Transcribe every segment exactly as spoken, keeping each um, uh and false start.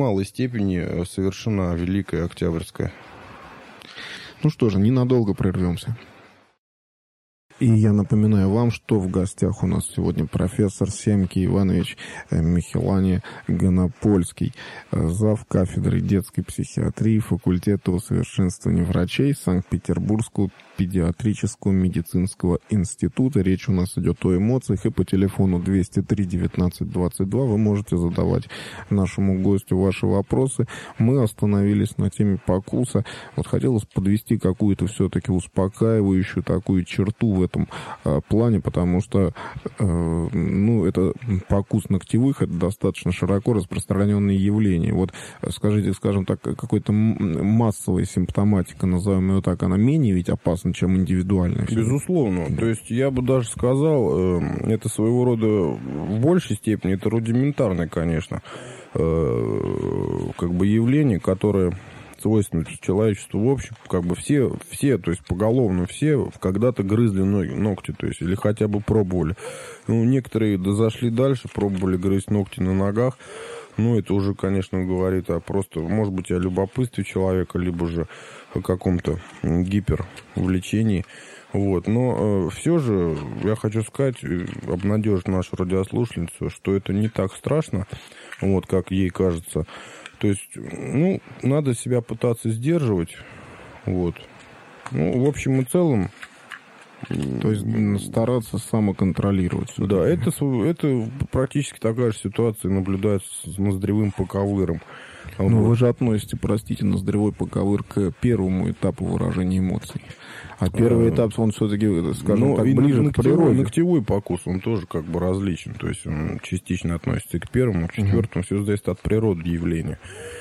немалой степени совершена Великая Октябрьская. Ну что же, ненадолго прервемся. И я напоминаю вам, что в гостях у нас сегодня профессор Семки Иванович Михелани Гонопольский, зав. Кафедры детской психиатрии факультета усовершенствования врачей Санкт-Петербургского педиатрического медицинского института. Речь у нас идет о эмоциях, и по телефону двести три девятнадцать двадцать два вы можете задавать нашему гостю ваши вопросы. Мы остановились на теме покуса. Вот хотелось подвести какую-то все-таки успокаивающую такую черту в этом э, плане, потому что э, ну, это покус ногтевых, это достаточно широко распространенное явление. Вот скажите, скажем так, какой-то массовая симптоматика, назовем ее так, она менее ведь опасна, чем индивидуальная? Безусловно. Да. То есть я бы даже сказал, э, это своего рода в большей степени, это рудиментарное, конечно, э, как бы явление, которое свойственно человечеству в общем, как бы все, все, то есть поголовно все когда-то грызли ноги, ногти, то есть, или хотя бы пробовали. Ну, некоторые да зашли дальше, пробовали грызть ногти на ногах. Ну, это уже, конечно, говорит о просто, может быть, о любопытстве человека, либо же о каком-то гипервлечении. Вот. Но э, все же я хочу сказать, обнадежить нашу радиослушательницу, что это не так страшно, вот, как ей кажется. То есть, ну, надо себя пытаться сдерживать. Вот. Ну, в общем и целом... То есть стараться самоконтролировать. Да, это, это практически такая же ситуация наблюдается с ноздревым поковыром. Но вот. Вы же относите, простите, ноздревой поковыр к первому этапу выражения эмоций. А первый а, этап, он все-таки, скажем ну, так, ближе ногтевой, к природе. Ногтевой покус, он тоже как бы различен. То есть он частично относится и к первому, к четвертому. Угу. Все зависит от природы явления.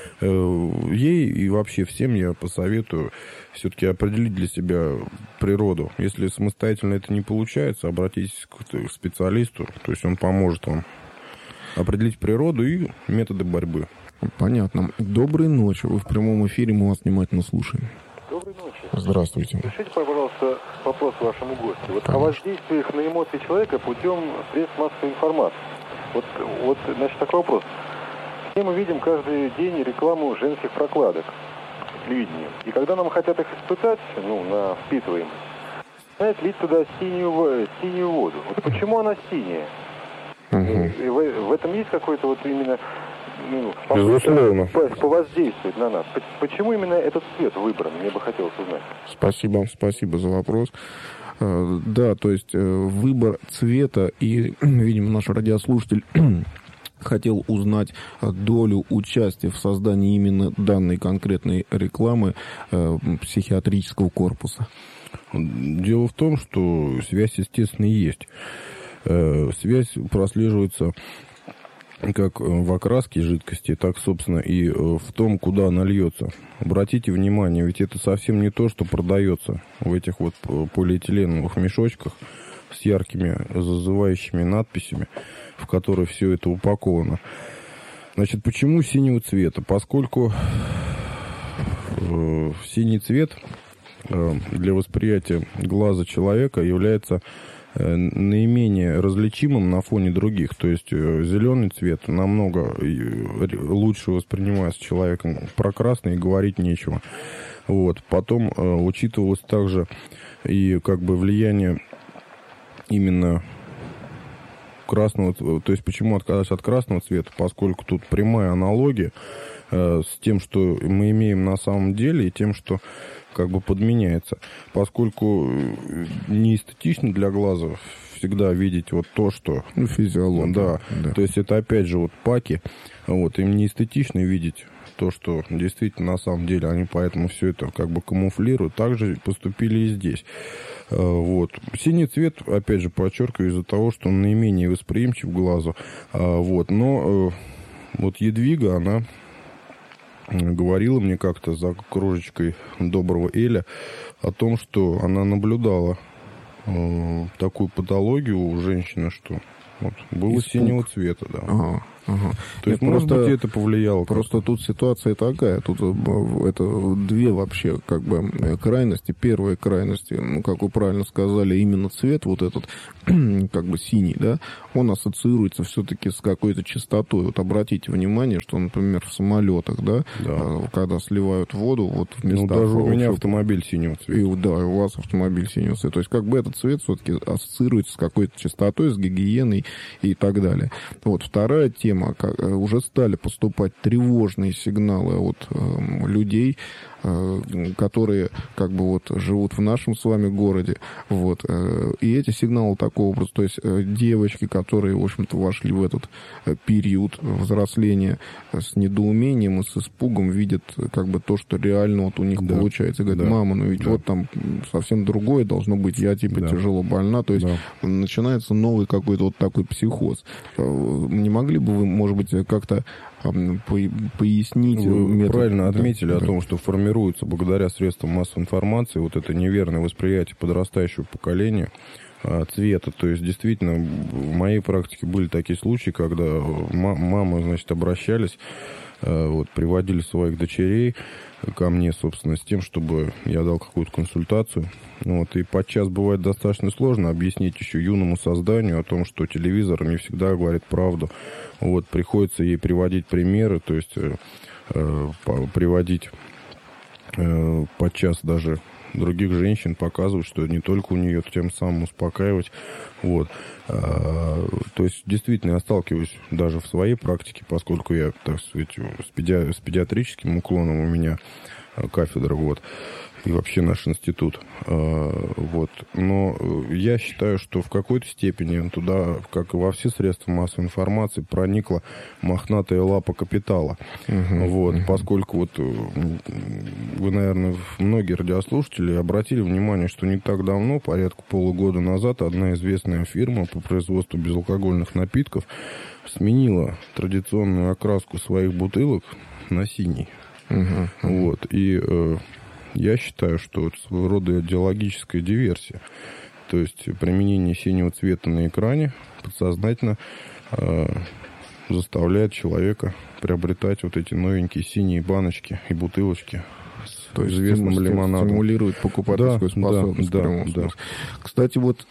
Ей и вообще всем я посоветую все-таки определить для себя природу. Если самостоятельно это не получается, обратитесь к специалисту, то есть он поможет вам определить природу и методы борьбы. Понятно. Доброй ночи. Вы в прямом эфире, мы вас внимательно слушаем. Доброй ночи. Здравствуйте. Решите, пожалуйста, вопрос вашему гостю. Вот о воздействиях на эмоции человека путем средств массовой информации. Вот, вот, значит, такой вопрос. Все мы видим каждый день рекламу женских прокладок в телевидении. И когда нам хотят их испытать, ну, на впитываемость, начинают лить туда синюю, синюю воду. Вот почему она синяя? Uh-huh. И в, в этом есть какой-то вот именно... Ну, безусловно. Повоздействовать на нас. Почему именно этот цвет выбран? Мне бы хотелось узнать. Спасибо, спасибо за вопрос. Да, то есть выбор цвета, и, видимо, наш радиослушатель хотел узнать долю участия в создании именно данной конкретной рекламы психиатрического корпуса. Дело в том, что связь, естественно, есть. Связь прослеживается как в окраске жидкости, так, собственно, и в том, куда она льется. Обратите внимание, ведь это совсем не то, что продается в этих вот полиэтиленовых мешочках с яркими зазывающими надписями, в которых все это упаковано. Значит, почему синего цвета? Поскольку э, синий цвет э, для восприятия глаза человека является наименее различимым на фоне других. То есть зеленый цвет намного лучше воспринимается человеком, про красный говорить нечего. Вот. Потом учитывалось также и как бы влияние именно красного, то есть почему отказались от красного цвета, поскольку тут прямая аналогия с тем, что мы имеем на самом деле, и тем, что как бы подменяется. Поскольку не эстетично для глаза всегда видеть вот то, что... Ну, физиология. Да, да. То есть это опять же вот паки. Вот, им не эстетично видеть то, что действительно на самом деле они поэтому все это как бы камуфлируют. Также поступили и здесь. Вот. Синий цвет, опять же, подчеркиваю, из-за того, что он наименее восприимчив к глазу. Вот. Но вот Едвига, она говорила мне как-то за кружечкой доброго эля о том, что она наблюдала э, такую патологию у женщины, что вот, было Испуг. Синего цвета, да. Ага. Ага. То есть, Нет, может просто, быть, это повлияло. Просто тут ситуация такая. Тут это две вообще как бы крайности. Первая крайность, ну, как вы правильно сказали, именно цвет вот этот, как бы синий, да, он ассоциируется все-таки с какой-то частотой. Вот обратите внимание, что, например, в самолетах, да, да. когда сливают воду, вот в местах... Ну, даже у меня автомобиль синего цвета. И, да, у вас автомобиль синего цвета. То есть, как бы этот цвет все-таки ассоциируется с какой-то частотой, с гигиеной и так далее. Вот вторая тема, как, уже стали поступать тревожные сигналы от э, людей, э, которые как бы вот живут в нашем с вами городе. Вот. Э, и эти сигналы такого образа, то есть э, девочки, которые, в общем-то, вошли в этот э, период взросления э, с недоумением и с испугом, видят как бы то, что реально вот у них да. получается. Говорят, да. мама, ну ведь да. вот там совсем другое должно быть, я типа да. тяжело больна. То есть да. начинается новый какой-то вот такой психоз. Не могли бы вы, может быть, как-то пояснить? Вы метод? правильно отметили да. о том, что формируется благодаря средствам массовой информации вот это неверное восприятие подрастающего поколения цвета. То есть, действительно, в моей практике были такие случаи, когда мамы, значит, обращались, вот, приводили своих дочерей ко мне, собственно, с тем, чтобы я дал какую-то консультацию. Вот, и подчас бывает достаточно сложно объяснить еще юному созданию о том, что телевизор не всегда говорит правду. Вот, приходится ей приводить примеры, то есть э, э, приводить э, подчас даже других женщин, показывать, что не только у нее, тем самым успокаивать. Вот. А, то есть, действительно, я сталкиваюсь даже в своей практике, поскольку я, так сказать, с, педи... с педиатрическим уклоном у меня кафедра, вот, и вообще наш институт. А, вот. Но я считаю, что в какой-то степени туда, как и во все средства массовой информации, проникла мохнатая лапа капитала. Uh-huh. Вот. Uh-huh. Поскольку вот вы, наверное, многие радиослушатели обратили внимание, что не так давно, порядка полугода назад, одна известная фирма по производству безалкогольных напитков сменила традиционную окраску своих бутылок на синий. Uh-huh. Вот. И э, я считаю, что это своего рода идеологическая диверсия. То есть применение синего цвета на экране подсознательно э, заставляет человека приобретать вот эти новенькие синие баночки и бутылочки с То известным есть лимонадом. Стимулирует покупательскую да, способность. Да, да, да. Кстати, вот...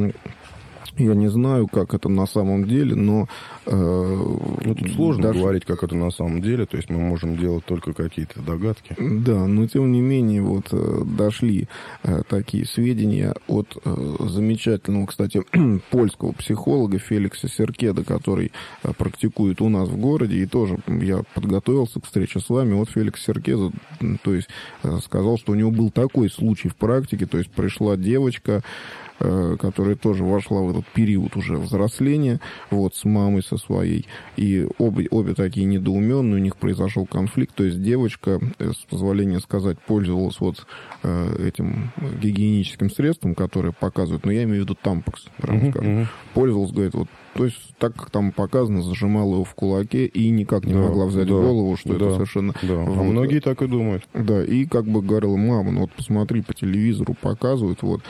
Я не знаю, как это на самом деле, но... Э, ну, тут сложно даже... говорить, как это на самом деле, то есть мы можем делать только какие-то догадки. Да, но тем не менее вот э, дошли э, такие сведения от э, замечательного, кстати, польского психолога Феликса Серкеда, который э, практикует у нас в городе, и тоже я подготовился к встрече с вами. Вот Феликс Серкеда, то есть э, сказал, что у него был такой случай в практике, то есть пришла девочка, которая тоже вошла в этот период уже взросления, вот, с мамой со своей, и обе, обе такие недоуменные, у них произошел конфликт, то есть девочка, с позволения сказать, пользовалась вот этим гигиеническим средством, которое показывают, но я имею в виду тампакс, прямо uh-huh, скажем, uh-huh. пользовалась, говорит, вот, то есть, так как там показано, зажимала его в кулаке и никак не да, могла взять да, в голову, что да, это совершенно... Да. Вот. А многие так и думают. Да, и как бы говорила, мама, ну вот посмотри, по телевизору показывают, вот,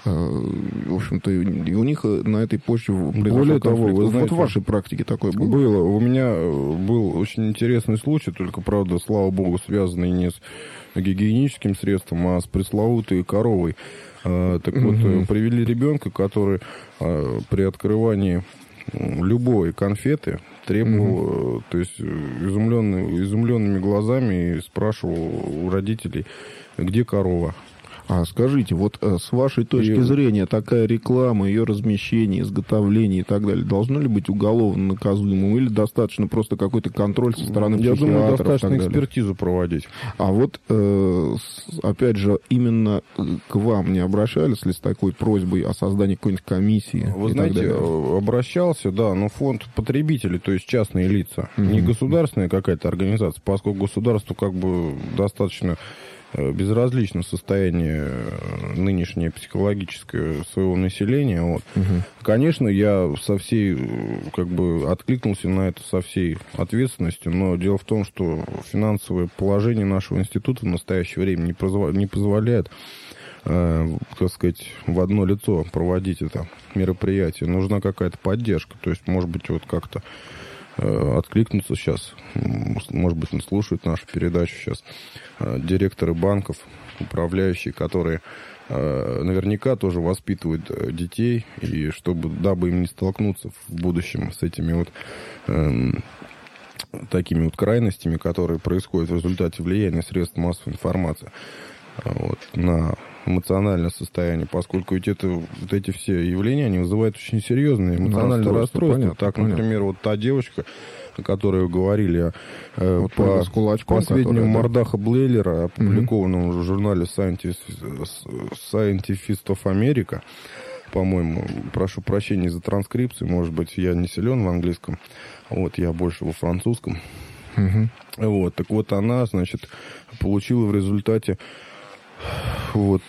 в общем-то, и у них на этой почве более того, вы знаете, вот в вашей практике такое было? Было. У меня был очень интересный случай, только, правда, слава богу, связанный не с гигиеническим средством, а с пресловутой коровой. Так вот, угу. привели ребенка, который при открывании любой конфеты требовал, угу. то есть изумленный, изумленными глазами и спрашивал у родителей, где корова. А скажите, вот с вашей точки и... зрения, такая реклама, ее размещение, изготовление и так далее, должно ли быть уголовно наказуемым или достаточно просто какой-то контроль со стороны Я психиатров? Я думаю, достаточно экспертизу проводить. А вот, э, опять же, именно к вам не обращались ли с такой просьбой о создании какой-нибудь комиссии? Вы знаете, обращался, да, но фонд потребителей, то есть частные лица, угу. не государственная какая-то организация, поскольку государству как бы достаточно... безразлично состояние нынешнее психологическое своего населения. Вот. Угу. Конечно, я со всей, как бы, откликнулся на это со всей ответственностью, но дело в том, что финансовое положение нашего института в настоящее время не, позва- не позволяет, э, так сказать, в одно лицо проводить это мероприятие. Нужна какая-то поддержка. То есть, может быть, вот как-то откликнуться сейчас, может быть, слушают нашу передачу сейчас, директоры банков, управляющие, которые наверняка тоже воспитывают детей, и чтобы, дабы им не столкнуться в будущем с этими вот эм, такими вот крайностями, которые происходят в результате влияния средств массовой информации вот, на эмоциональное состояние, поскольку ведь это, вот эти все явления, они вызывают очень серьезные эмоциональные расстройства. расстройства. Так, понятно. Например, вот та девочка, о которой вы говорили, вот по кулачком, по сведениям которая, Мардаха да? Блейлера, опубликованному угу. в журнале Scientist, Scientist of America, по-моему, прошу прощения за транскрипцию, может быть, я не силен в английском, вот, я больше во французском. Угу. Вот, так вот она, значит, получила в результате вот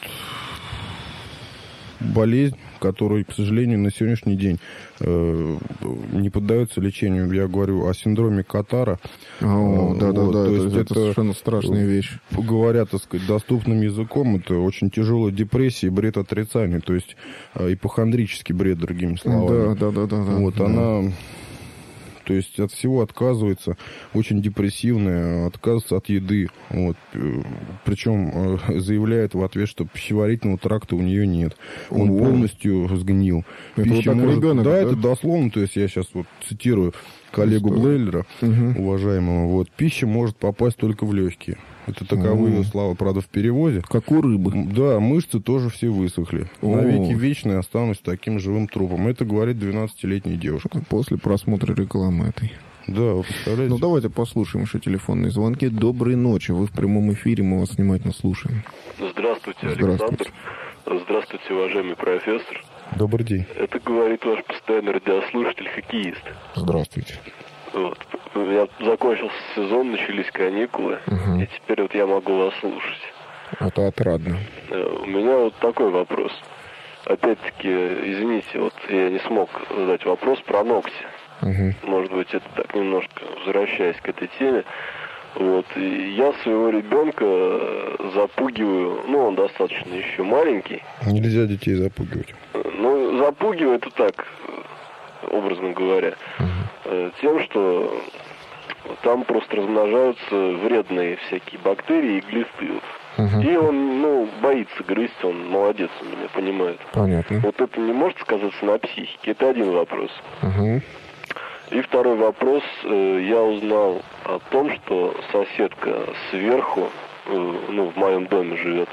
болезнь, которая, к сожалению, на сегодняшний день э, не поддается лечению. Я говорю о синдроме Катара. О, да, да, вот, да, то это, есть это это совершенно страшная вещь. Говоря, так сказать, доступным языком, это очень тяжелая депрессия и бред отрицания, то есть э, ипохондрический бред, другими словами. Да, да, да, да. Вот да. она... То есть от всего отказывается, очень депрессивная, отказывается от еды. Вот. Причем заявляет в ответ, что пищеварительного тракта у нее нет. Он О, полностью сгнил. Это Пища вот может... ребенок, да, да, это дословно, то есть я сейчас вот цитирую коллегу что? Блейлера, угу. уважаемого. Вот. Пища может попасть только в легкие. Это таковые О. слова, правда, в переводе. Как у рыбы. Да, мышцы тоже все высохли. О. Навеки вечные останусь таким живым трупом. Это говорит двенадцатилетняя девушка. После просмотра рекламы этой. Да, вы представляете? Ну, давайте послушаем еще телефонные звонки. Доброй ночи. Вы в прямом эфире, мы вас внимательно слушаем. Здравствуйте, Александр. Здравствуйте, Здравствуйте, уважаемый профессор. Добрый день. Это говорит ваш постоянный радиослушатель-хоккеист. Здравствуйте. Вот. Я закончился сезон, начались каникулы, угу. и теперь вот я могу вас слушать. Это отрадно. У меня вот такой вопрос. Опять-таки, извините, вот я не смог задать вопрос про ногти. Угу. Может быть, это так немножко возвращаясь к этой теме. Вот. И я своего ребенка запугиваю, ну, он достаточно еще маленький. Нельзя детей запугивать. Ну, запугиваю это так, образно говоря, угу. тем, что там просто размножаются вредные всякие бактерии и глисты. Угу. И он, ну, боится грызть, он молодец, он меня понимает. Понятно. Вот это не может сказаться на психике, это один вопрос. Угу. И второй вопрос, я узнал о том, что соседка сверху, ну, в моем доме живет,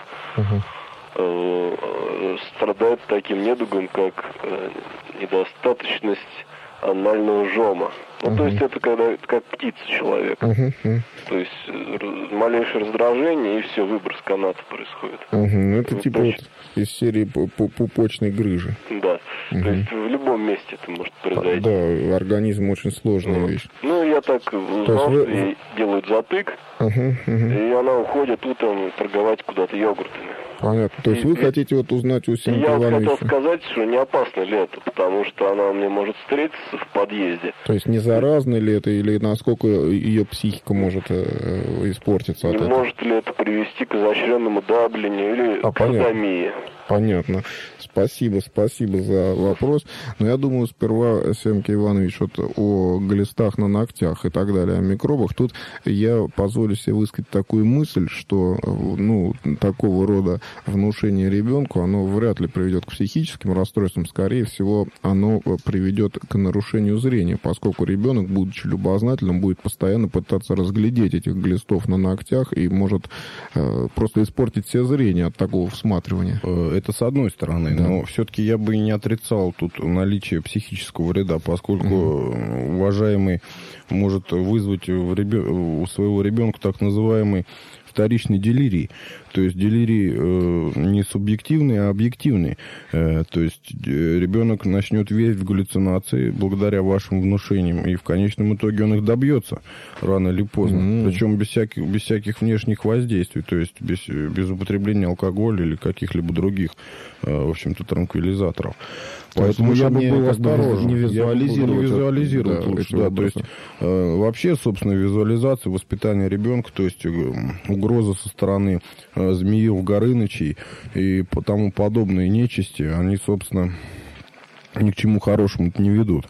угу. страдает таким недугом, как недостаточность анального жома. Ну, uh-huh. то есть это когда как птица человека. Uh-huh. То есть малейшее раздражение, и все, выброс каната происходит. Uh-huh. Это вот, типа значит, вот из серии пупочной грыжи. Да. Uh-huh. То есть в любом месте это может произойти. Да, организм очень сложная uh-huh. вещь. Ну, я так узнал, вы... что ей делают затык, uh-huh. Uh-huh. и она уходит утром торговать куда-то йогуртами. Понятно. То есть и, вы и, хотите вот узнать у Семки Я Ивановича? хотел сказать, что не опасно ли это, потому что она мне может встретиться в подъезде. То есть не заразно ли это, или насколько ее психика может э, испортиться от не этого? Может ли это привести к изощренному давлению или а, к садомии? Понятно. Спасибо, спасибо за вопрос. Но я думаю, сперва, Семки Иванович, вот о глистах на ногтях и так далее, о микробах. Тут я позволю себе высказать такую мысль, что, ну, такого рода внушение ребенку, оно вряд ли приведет к психическим расстройствам. Скорее всего, оно приведет к нарушению зрения, поскольку ребенок, будучи любознательным, будет постоянно пытаться разглядеть этих глистов на ногтях и может э, просто испортить все зрение от такого всматривания. Это с одной стороны, да. Но все-таки я бы не отрицал тут наличие психического вреда, поскольку mm-hmm. уважаемый может вызвать в ребен... у своего ребенка так называемый вторичный делирий. То есть делирий э, не субъективный, а объективный. Э, то есть э, ребенок начнет верить в галлюцинации благодаря вашим внушениям, и в конечном итоге он их добьется рано или поздно. Mm-hmm. Причем без всяких, без всяких внешних воздействий, то есть без, без употребления алкоголя или каких-либо других, э, в общем-то, транквилизаторов. Поэтому я бы был осторожен. Не визуализировать. Не визуализировать да, лучше, да. То есть, э, вообще, собственно, визуализация, воспитание ребенка, то есть э, угроза со стороны э, Змеев, Горынычей и тому подобные нечисти, они, собственно, ни к чему хорошему не ведут.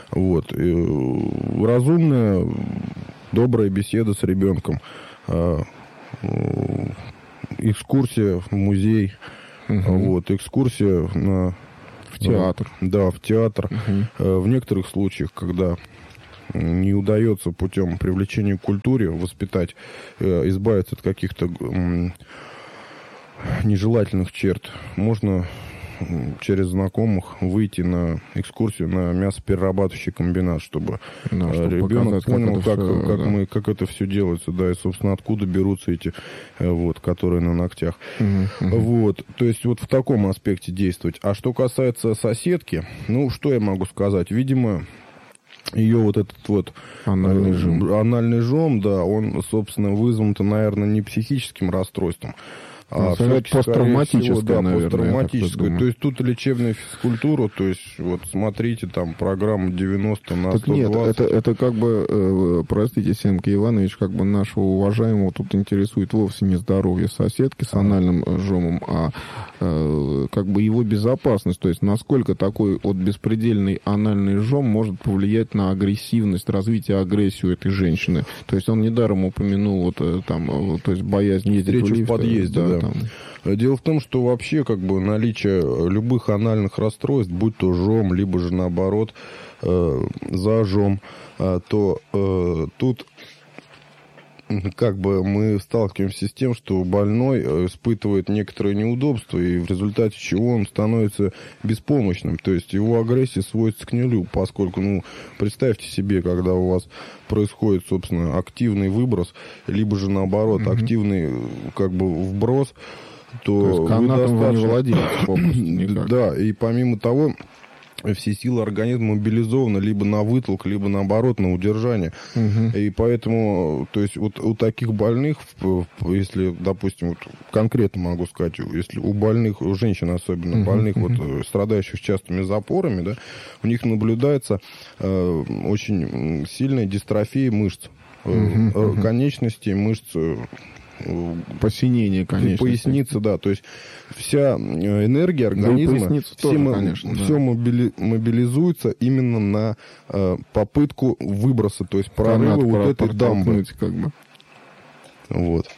Вот. И разумная, добрая беседа с ребенком. Экскурсия в музей. Угу. Вот. Экскурсия на... В театр. Да, в театр. Угу. В некоторых случаях, когда не удается путем привлечения к культуре воспитать, избавиться от каких-то нежелательных черт, можно через знакомых выйти на экскурсию на мясоперерабатывающий комбинат, чтобы, да, чтобы ребенок понял, как, как, все, как, да. мы, как это все делается, да, и, собственно, откуда берутся эти, вот, которые на ногтях. Угу, угу. Вот, то есть вот в таком аспекте действовать. А что касается соседки, ну, что я могу сказать? Видимо, ее вот этот вот анальный жом, анальный жом, да, он, собственно, вызван-то, наверное, не психическим расстройством, а посттравматическое, да, наверное. Посттравматическое. То есть тут лечебная физкультура, то есть вот смотрите, там программа девяносто на сто двадцать. Нет, это, это как бы, э, простите, Семка Иванович, как бы нашего уважаемого тут интересует вовсе не здоровье соседки с анальным жомом, а э, как бы его безопасность. То есть насколько такой вот беспредельный анальный жом может повлиять на агрессивность, развитие агрессии этой женщины. То есть он недаром упомянул вот там, то есть боязнь ездить в лифте. В подъезде, да. Да. Там. Дело в том, что вообще как бы наличие любых анальных расстройств, будь то жом, либо же наоборот э, зажом, э, то э, тут как бы мы сталкиваемся с тем, что больной испытывает некоторые неудобства, и в результате чего он становится беспомощным. То есть его агрессия сводится к нулю, поскольку, ну, представьте себе, когда у вас происходит, собственно, активный выброс, либо же наоборот, mm-hmm. активный как бы вброс, то, то есть канатом вы не владеете попросту никак. Да, и помимо того, все силы организма мобилизованы либо на вытолк, либо наоборот на удержание. Угу. И поэтому, то есть вот у таких больных, если, допустим, вот конкретно могу сказать, если у больных, у женщин особенно, угу, больных, угу. вот страдающих частыми запорами, да, у них наблюдается э, очень сильная дистрофия мышц, угу, э, конечностей, мышц. Посинение, конечно. Поясница, да. То есть вся энергия организма, да, все, тоже, конечно, все да. мобили, мобилизуется именно на э, попытку выброса, то есть прорыва вот этой дамбы. Как бы. Вот.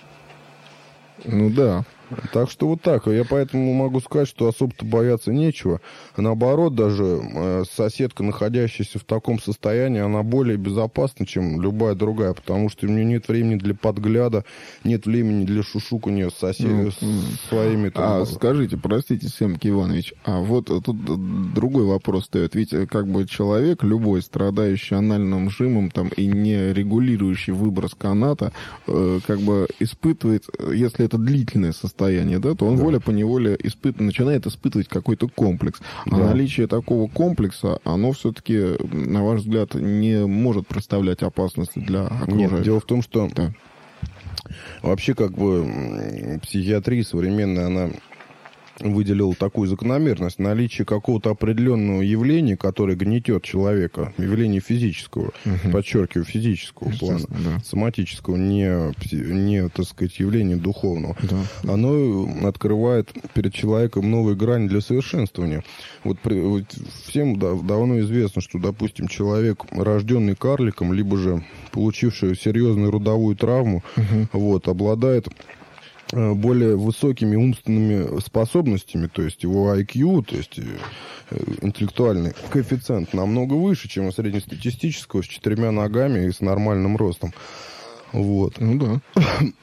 Ну да. Так что вот так. Я поэтому могу сказать, что особо-то бояться нечего. Наоборот, даже э, соседка, находящаяся в таком состоянии, она более безопасна, чем любая другая, потому что у нее нет времени для подгляда, нет времени для шушукания с соседями, ну, с своими... Там, а скажите, простите, Семки Иванович, а вот тут другой вопрос стоит. Ведь как бы человек, любой страдающий анальным жимом там, и не регулирующий выброс каната, э, как бы испытывает, если это длительное состояние, да, то он да. волей-поневоле испыт... начинает испытывать какой-то комплекс. А да. наличие такого комплекса, оно все-таки, на ваш взгляд, не может представлять опасности для окружающих? Нет, дело в том, что да. вообще как бы психиатрия современная, она выделил такую закономерность: наличие какого-то определенного явления, которое гнетет человека, явление физического, угу. подчеркиваю, физического плана, да. соматического, не, не, так сказать, явления духовного, да. оно открывает перед человеком новые грани для совершенствования. Вот, вот всем да, давно известно, что, допустим, человек, рожденный карликом, либо же получивший серьезную родовую травму, угу. вот, обладает более высокими умственными способностями, то есть его ай кью, то есть интеллектуальный коэффициент намного выше, чем у среднестатистического, с четырьмя ногами и с нормальным ростом. Вот. Ну да.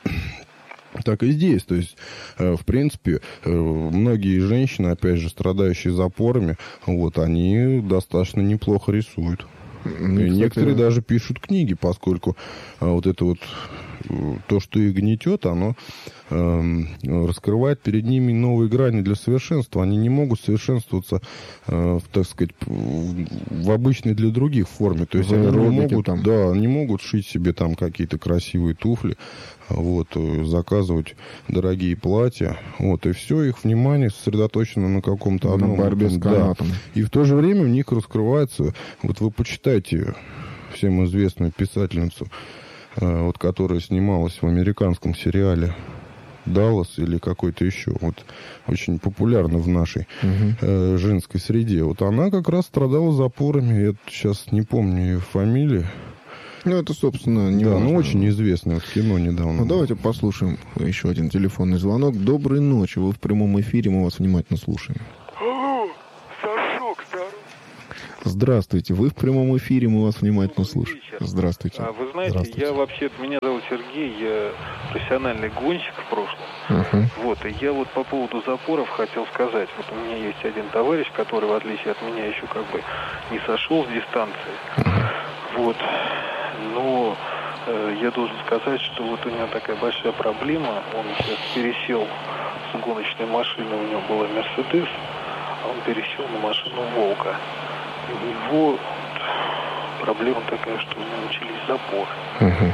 Так и здесь, то есть, в принципе, многие женщины, опять же, страдающие запорами, вот, они достаточно неплохо рисуют. Ну, и некоторые кстати, даже пишут книги, поскольку вот это вот то, что их гнетет, оно э, раскрывает перед ними новые грани для совершенства. Они не могут совершенствоваться, э, так сказать, в обычной для других форме. То есть они не могут, там. Да, не могут шить себе там какие-то красивые туфли, вот, заказывать дорогие платья. Вот, и все, их внимание сосредоточено на каком-то одном... На борьбе с канатом. Да. И в то же время в них раскрывается... Вот вы почитайте всем известную писательницу, вот, которая снималась в американском сериале Даллас или какой-то еще. Вот очень популярна в нашей uh-huh. э, женской среде. Вот она как раз страдала запорами. Я сейчас не помню ее фамилии. Ну, это, собственно, не да, важно. Ну, очень известно. Вот кино недавно. Ну, давайте послушаем еще один телефонный звонок. Доброй ночи. Вы в прямом эфире, мы вас внимательно слушаем. Алло, Сашок, здорово. Здравствуйте. Вы в прямом эфире, мы вас внимательно слушаем. Здравствуйте. А вы знаете, Здравствуйте. я вообще, меня зовут Сергей, я профессиональный гонщик в прошлом. Uh-huh. Вот, и я вот по поводу запоров хотел сказать. Вот у меня есть один товарищ, который, в отличие от меня, еще как бы не сошел с дистанции. Uh-huh. Вот. Но э, я должен сказать, что вот у него такая большая проблема. Он сейчас пересел с гоночной машины, у него была Мерседес, а он пересел на машину Волга. И у него вот, проблема такая, что у него начались запоры. Uh-huh.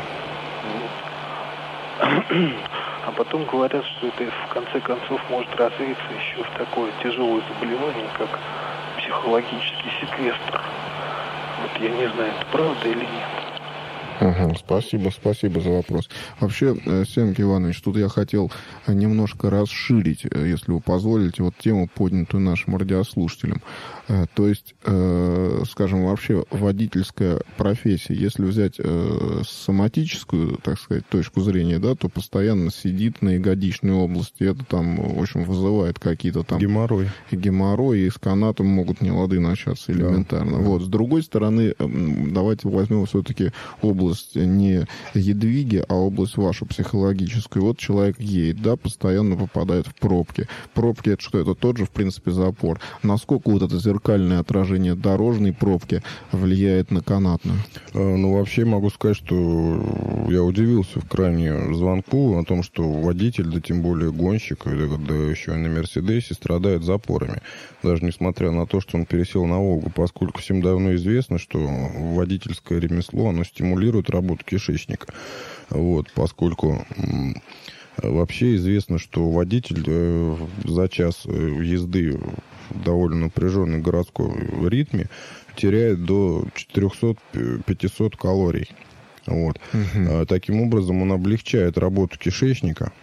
Вот. А потом говорят, что это в конце концов может развиться еще в такое тяжелое заболевание, как психологический секвестр. Вот я не знаю, это правда или нет. Угу, спасибо, спасибо за вопрос. Вообще, Семки Иванович, тут я хотел немножко расширить, если вы позволите, вот тему, поднятую нашим радиослушателям. То есть, скажем, вообще водительская профессия, если взять соматическую, так сказать, точку зрения, да, то постоянно сидит на ягодичной области. Это там, в общем, вызывает какие-то там... Геморрой. И геморрой, и с канатом могут нелады начаться элементарно. Да. Вот. С другой стороны, давайте возьмем все-таки область не ядвиги, а область вашу психологическую. Вот человек едет, да, постоянно попадает в пробки. Пробки — это что? Это тот же, в принципе, запор. Насколько вот это зеркальное отражение дорожной пробки влияет на канатную? Ну, вообще могу сказать, что я удивился в крайне звонку о том, что водитель, да тем более гонщик, да, да еще и на Мерседесе, страдает запорами. Даже несмотря на то, что он пересел на Волгу, поскольку всем давно известно, что водительское ремесло, оно стимулирует работу кишечника. Вот, поскольку вообще известно, что водитель э, за час езды в довольно напряженном городском ритме теряет до четыреста-пятьсот калорий. Вот. Угу. Таким образом, он облегчает работу кишечника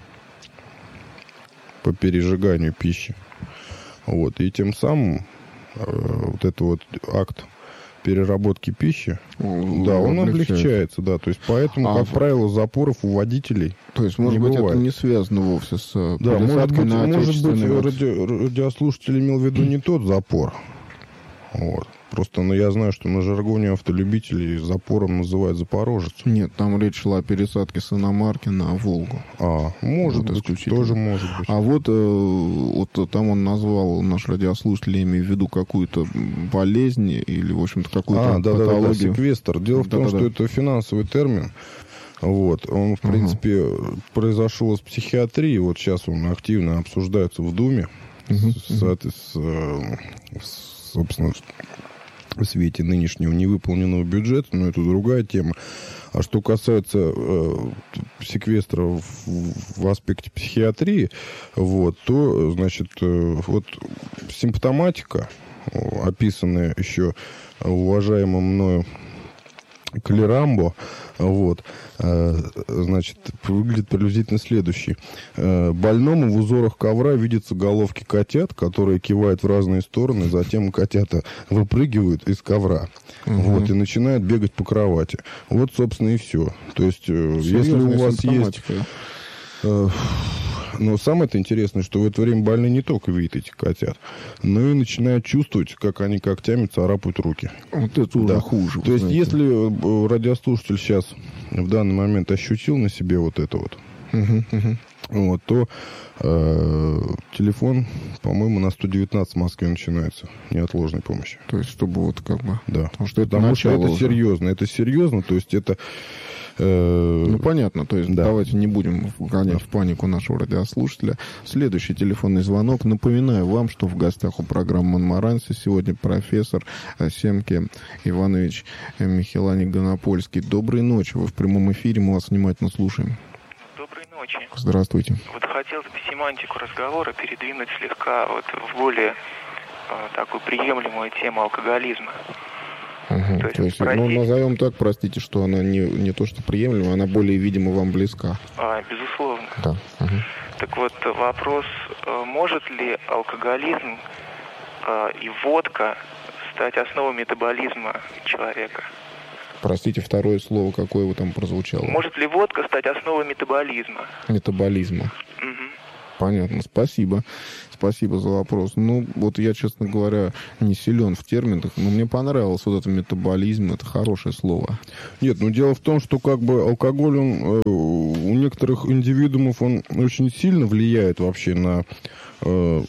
по пережиганию пищи. Вот. И тем самым э, вот этот вот акт переработки пищи, ну, да, он облегчается. облегчается, да, то есть поэтому, а, как правило, запоров у водителей то есть, может не быть, бывает. Это не связано вовсе с да, может быть, на может быть, ради, радиослушатель имел в виду не тот запор. Вот. Просто, ну, я знаю, что на жаргоне автолюбителей запором называют запорожец. Нет, там речь шла о пересадке с иномарки на Волгу. А, может вот, быть, тоже может быть. А вот, э, вот там он назвал, наш радиослушатель, я имею в виду какую-то болезнь или, в общем-то, какую-то а, да, патологию. Да, да, секвестр. Дело да, в том, да, что да. это финансовый термин. Вот. Он, в принципе, uh-huh. произошел из психиатрии. Вот сейчас он активно обсуждается в Думе. Uh-huh. С, с, с, собственно, в свете нынешнего невыполненного бюджета, но это другая тема. А что касается э, секвестра в, в аспекте психиатрии, вот, то, значит, э, вот симптоматика, описанная еще уважаемым мною Клерамбо, вот, э, значит, выглядит приблизительно следующий. Э, больному в узорах ковра видятся головки котят, которые кивают в разные стороны, затем котята выпрыгивают из ковра, угу. вот, и начинают бегать по кровати. Вот, собственно, и все. То есть, э, если у вас есть... Э, но самое-то интересное, что в это время больные не только видят этих котят, но и начинают чувствовать, как они когтями царапают руки. Вот это уже да. хуже. То есть, знаете. Если радиослушатель сейчас в данный момент ощутил на себе вот это вот, uh-huh, uh-huh. вот то э, телефон, по-моему, на сто девятнадцать в Москве начинается неотложной помощи. То есть, чтобы вот как бы... Да, потому что это, потому что это серьезно. Это серьезно, то есть это... Ну, понятно. То есть, да. давайте не будем вгонять в панику нашего радиослушателя. Следующий телефонный звонок. Напоминаю вам, что в гостях у программы «Монмаранси» сегодня профессор Семки Иванович Михелани Гонопольский. Доброй ночи. Вы в прямом эфире. Мы вас внимательно слушаем. Доброй ночи. Здравствуйте. Вот хотелось бы семантику разговора передвинуть слегка вот в более э, такую приемлемую тему алкоголизма. Угу. То есть, то есть просить... ну, назовем так, простите, что она не, не то что приемлема, она более, видимо, вам близка. А, безусловно. Да. Угу. Так вот, вопрос, может ли алкоголизм и водка стать основой метаболизма человека? Простите, второе слово, какое вы там прозвучало? Может ли водка стать основой метаболизма? Метаболизма. Угу. Понятно, спасибо. Спасибо за вопрос. Ну, вот я, честно говоря, не силен в терминах, но мне понравилось вот это метаболизм, это хорошее слово. Нет, ну дело в том, что как бы алкоголь, он, э, у некоторых индивидуумов он очень сильно влияет вообще на э,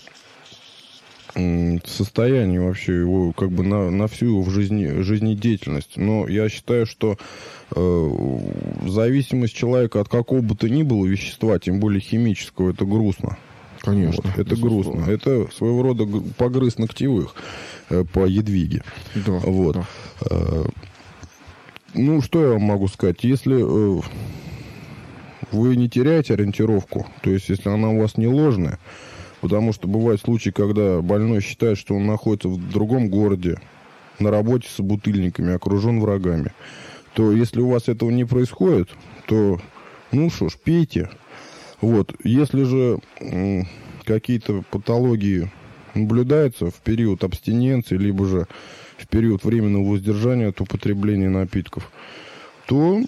состояние вообще его, как бы на, на всю его в жизни, жизнедеятельность. Но я считаю, что э, зависимость человека от какого бы то ни было вещества, тем более химического, это грустно. Конечно. Вот, это грустно. Это своего рода погрыз ногтевых э, по Едвиге. Да, вот. Да. Э, ну, что я вам могу сказать? Если э, вы не теряете ориентировку, то есть если она у вас не ложная, потому что бывают случаи, когда больной считает, что он находится в другом городе, на работе с собутыльниками, окружен врагами, то если у вас этого не происходит, то, ну что ж, пейте. Вот. Если же м, какие-то патологии наблюдаются в период абстиненции, либо же в период временного воздержания от употребления напитков, то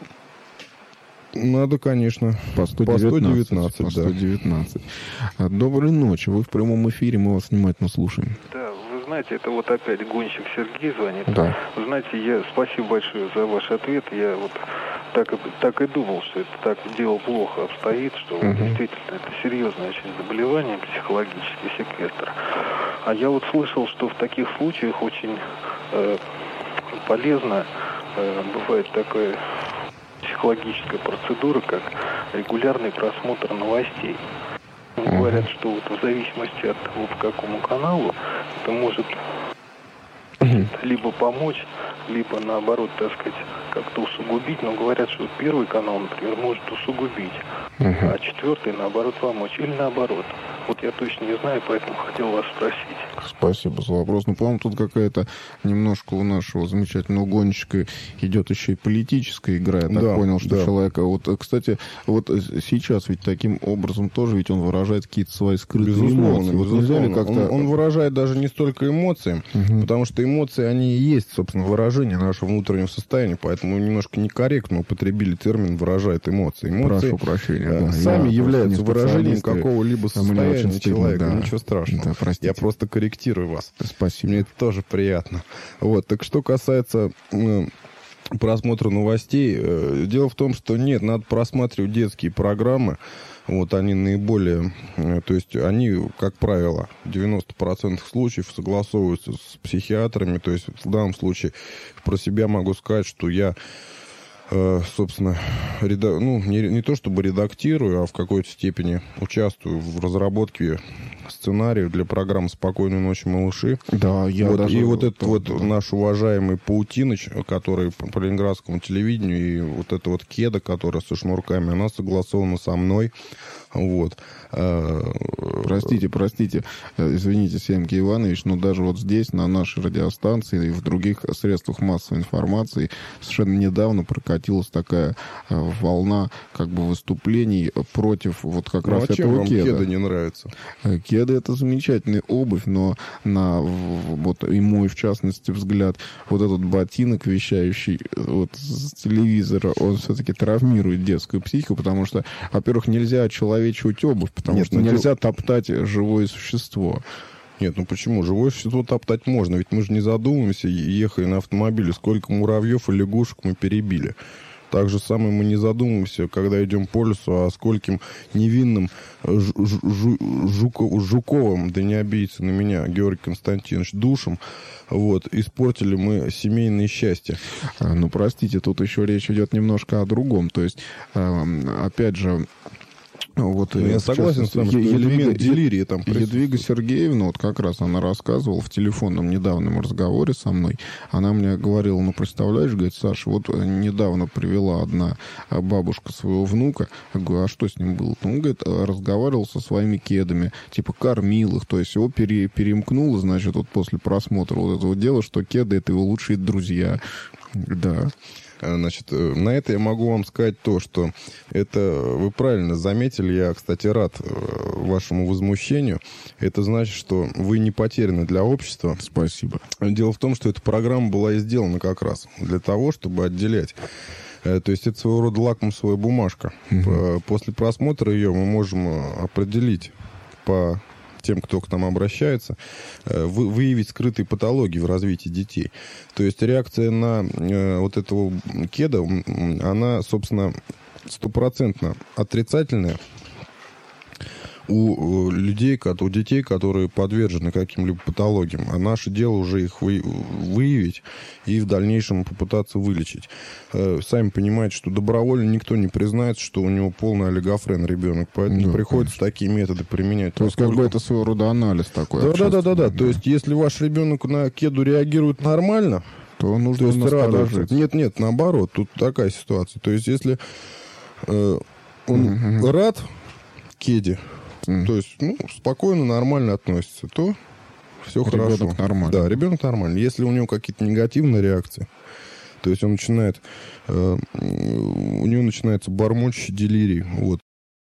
надо, конечно, по сто девятнадцать. По сто девятнадцать. Да. Доброй ночи. Вы в прямом эфире, мы вас внимательно слушаем. Да, вы знаете, это вот опять гонщик Сергей звонит. Да. Вы знаете, я спасибо большое за ваш ответ. Я вот так, так и думал, что это так дело плохо обстоит, что uh-huh. действительно это серьезное очень заболевание, психологический секвестр. А я вот слышал, что в таких случаях очень э, полезно э, бывает такая психологическая процедура, как регулярный просмотр новостей. Uh-huh. Говорят, что вот в зависимости от того, по какому каналу, это может uh-huh. либо помочь, либо наоборот, так сказать, как-то усугубить. Но говорят, что первый канал, например, может усугубить, uh-huh. а четвертый, наоборот, помочь. Или наоборот. Вот я точно не знаю, поэтому хотел вас спросить. Спасибо за вопрос. Ну, по-моему, тут какая-то немножко у нашего замечательного гонщика идет еще и политическая игра. Я так да, понял, что да. человека... Вот, кстати, вот сейчас ведь таким образом тоже ведь он выражает какие-то свои скрытые безусловно, эмоции. Вот безусловно. нельзя ли как-то... он, он выражает даже не столько эмоции, угу. потому что эмоции, они и есть, собственно, выражение нашего внутреннего состояния, поэтому немножко некорректно употребили термин «выражает эмоции». Эмоции Прошу прощения. Да, да, сами являются выражением какого-либо состояния человека. Да. Ничего страшного. Да, простите. Я просто корректирую вас. Спасибо. Мне это тоже приятно. Вот. Так что касается э, просмотра новостей, э, дело в том, что нет, надо просматривать детские программы. Вот они наиболее, э, то есть они, как правило, в девяноста процентах случаев согласовываются с психиатрами. То есть в данном случае про себя могу сказать, что я собственно, реда... ну, не, не то чтобы редактирую, а в какой-то степени участвую в разработке сценариев для программы «Спокойной ночи, малыши». Да, я вот, даже... И вот этот да, вот да. наш уважаемый Паутиныч, который по, по ленинградскому телевидению, и вот эта вот Кеда, которая со шнурками, она согласована со мной. Вот. Простите, простите, извините, Семкий Иванович, но даже вот здесь, на нашей радиостанции и в других средствах массовой информации совершенно недавно прокатилась такая волна как бы выступлений против вот как ну, раз а этого вам кеда. Кеда не нравится? Кеда — это замечательная обувь, но на вот и мой, в частности, взгляд, вот этот ботинок, вещающий вот с телевизора, он все-таки травмирует детскую психику, потому что, во-первых, нельзя человечивать обувь, потому Нет, что нельзя дел... топтать живое существо. Нет, ну почему? Живое существо топтать можно, ведь мы же не задумываемся, ехали на автомобиле, сколько муравьев и лягушек мы перебили. Так же самое мы не задумываемся, когда идем по лесу, о скольким невинным жу- жу- жуко- Жуковым, да не обидится на меня, Георгий Константинович, душем, вот, испортили мы семейное счастье. Ну, простите, тут еще речь идет немножко о другом. То есть, опять же, Вот, я согласен с вами, что элемент делирия там присутствует. Едвига Сергеевна, вот как раз она рассказывала в телефонном недавнем разговоре со мной, она мне говорила, ну, представляешь, говорит, Саша, вот недавно привела одна бабушка своего внука, я говорю, а что с ним было? Он, говорит, разговаривал со своими кедами, типа кормил их, то есть его пере, перемкнуло, значит, вот после просмотра вот этого дела, что кеды — это его лучшие друзья. Да. Значит, на это я могу вам сказать то, что это вы правильно заметили, я, кстати, рад вашему возмущению. Это значит, что вы не потеряны для общества. Спасибо. Дело в том, что эта программа была и сделана как раз для того, чтобы отделять. То есть это своего рода лакмусовая бумажка. Угу. После просмотра ее мы можем определить по тем, кто к нам обращается, выявить скрытые патологии в развитии детей. То есть реакция на э, вот этого кеда, она, собственно, стопроцентно отрицательная у людей, у детей, которые подвержены каким-либо патологиям. А наше дело уже их вы, выявить и в дальнейшем попытаться вылечить. Э, сами понимаете, что добровольно никто не признается, что у него полный олигофрен ребенок, поэтому да, приходится конечно. Такие методы применять. То есть как бы это своего рода анализ такой. Да, да, да, да, да. То есть если ваш ребенок на кеду реагирует нормально, то нужно радоваться. Нет, нет, наоборот, тут такая ситуация. То есть если э, он угу. рад кеде, Mm. то есть, ну, спокойно, нормально относится, то все ребенок хорошо. Нормально. Да, ребенок нормальный. Если у него какие-то негативные реакции, то есть он начинает, э, у него начинается бормочущий делирий. Вот.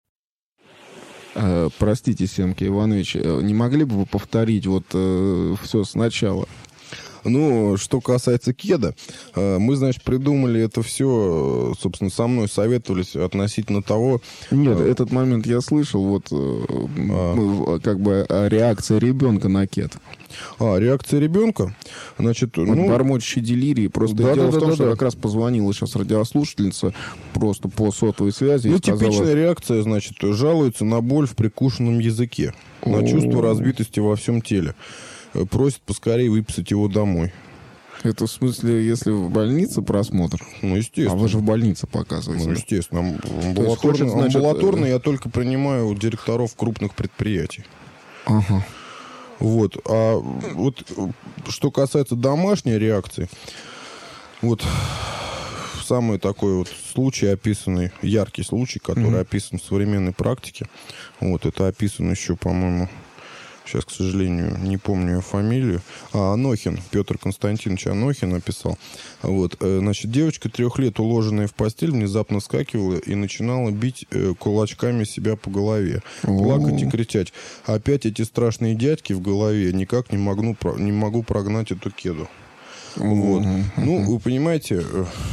Э, простите, Семки Иванович, не могли бы вы повторить вот э, все сначала? Ну, что касается кеда, мы, значит, придумали это все, собственно, со мной советовались относительно того... Нет, этот момент я слышал, вот, а... как бы, реакция ребенка на кед. А, реакция ребенка? Значит, вот ну... бормочущий делирий. Просто да, дело да, в том, да, что да. как раз позвонила сейчас радиослушательница просто по сотовой связи. Ну, и сказала... типичная реакция, значит, жалуется на боль в прикушенном языке, на О... чувство разбитости во всем теле. Просит поскорее выписать его домой. Это в смысле, если в больнице просмотр? Ну, естественно. А вы же в больнице показываете. Ну, естественно. Амбулаторно, хочет, значит... амбулаторно я только принимаю у директоров крупных предприятий. Ага. Вот. А вот что касается домашней реакции, вот самый такой вот случай описанный, яркий случай, который mm-hmm. описан в современной практике, вот, это описано еще, по-моему, сейчас, к сожалению, не помню фамилию. А, Анохин, Петр Константинович Анохин написал. Вот, значит, девочка трех лет, уложенная в постель, внезапно вскакивала и начинала бить кулачками себя по голове. Плакать и кричать. Опять эти страшные дядьки в голове, никак не могу, не могу прогнать эту кеду. Вот. Ну, вы понимаете...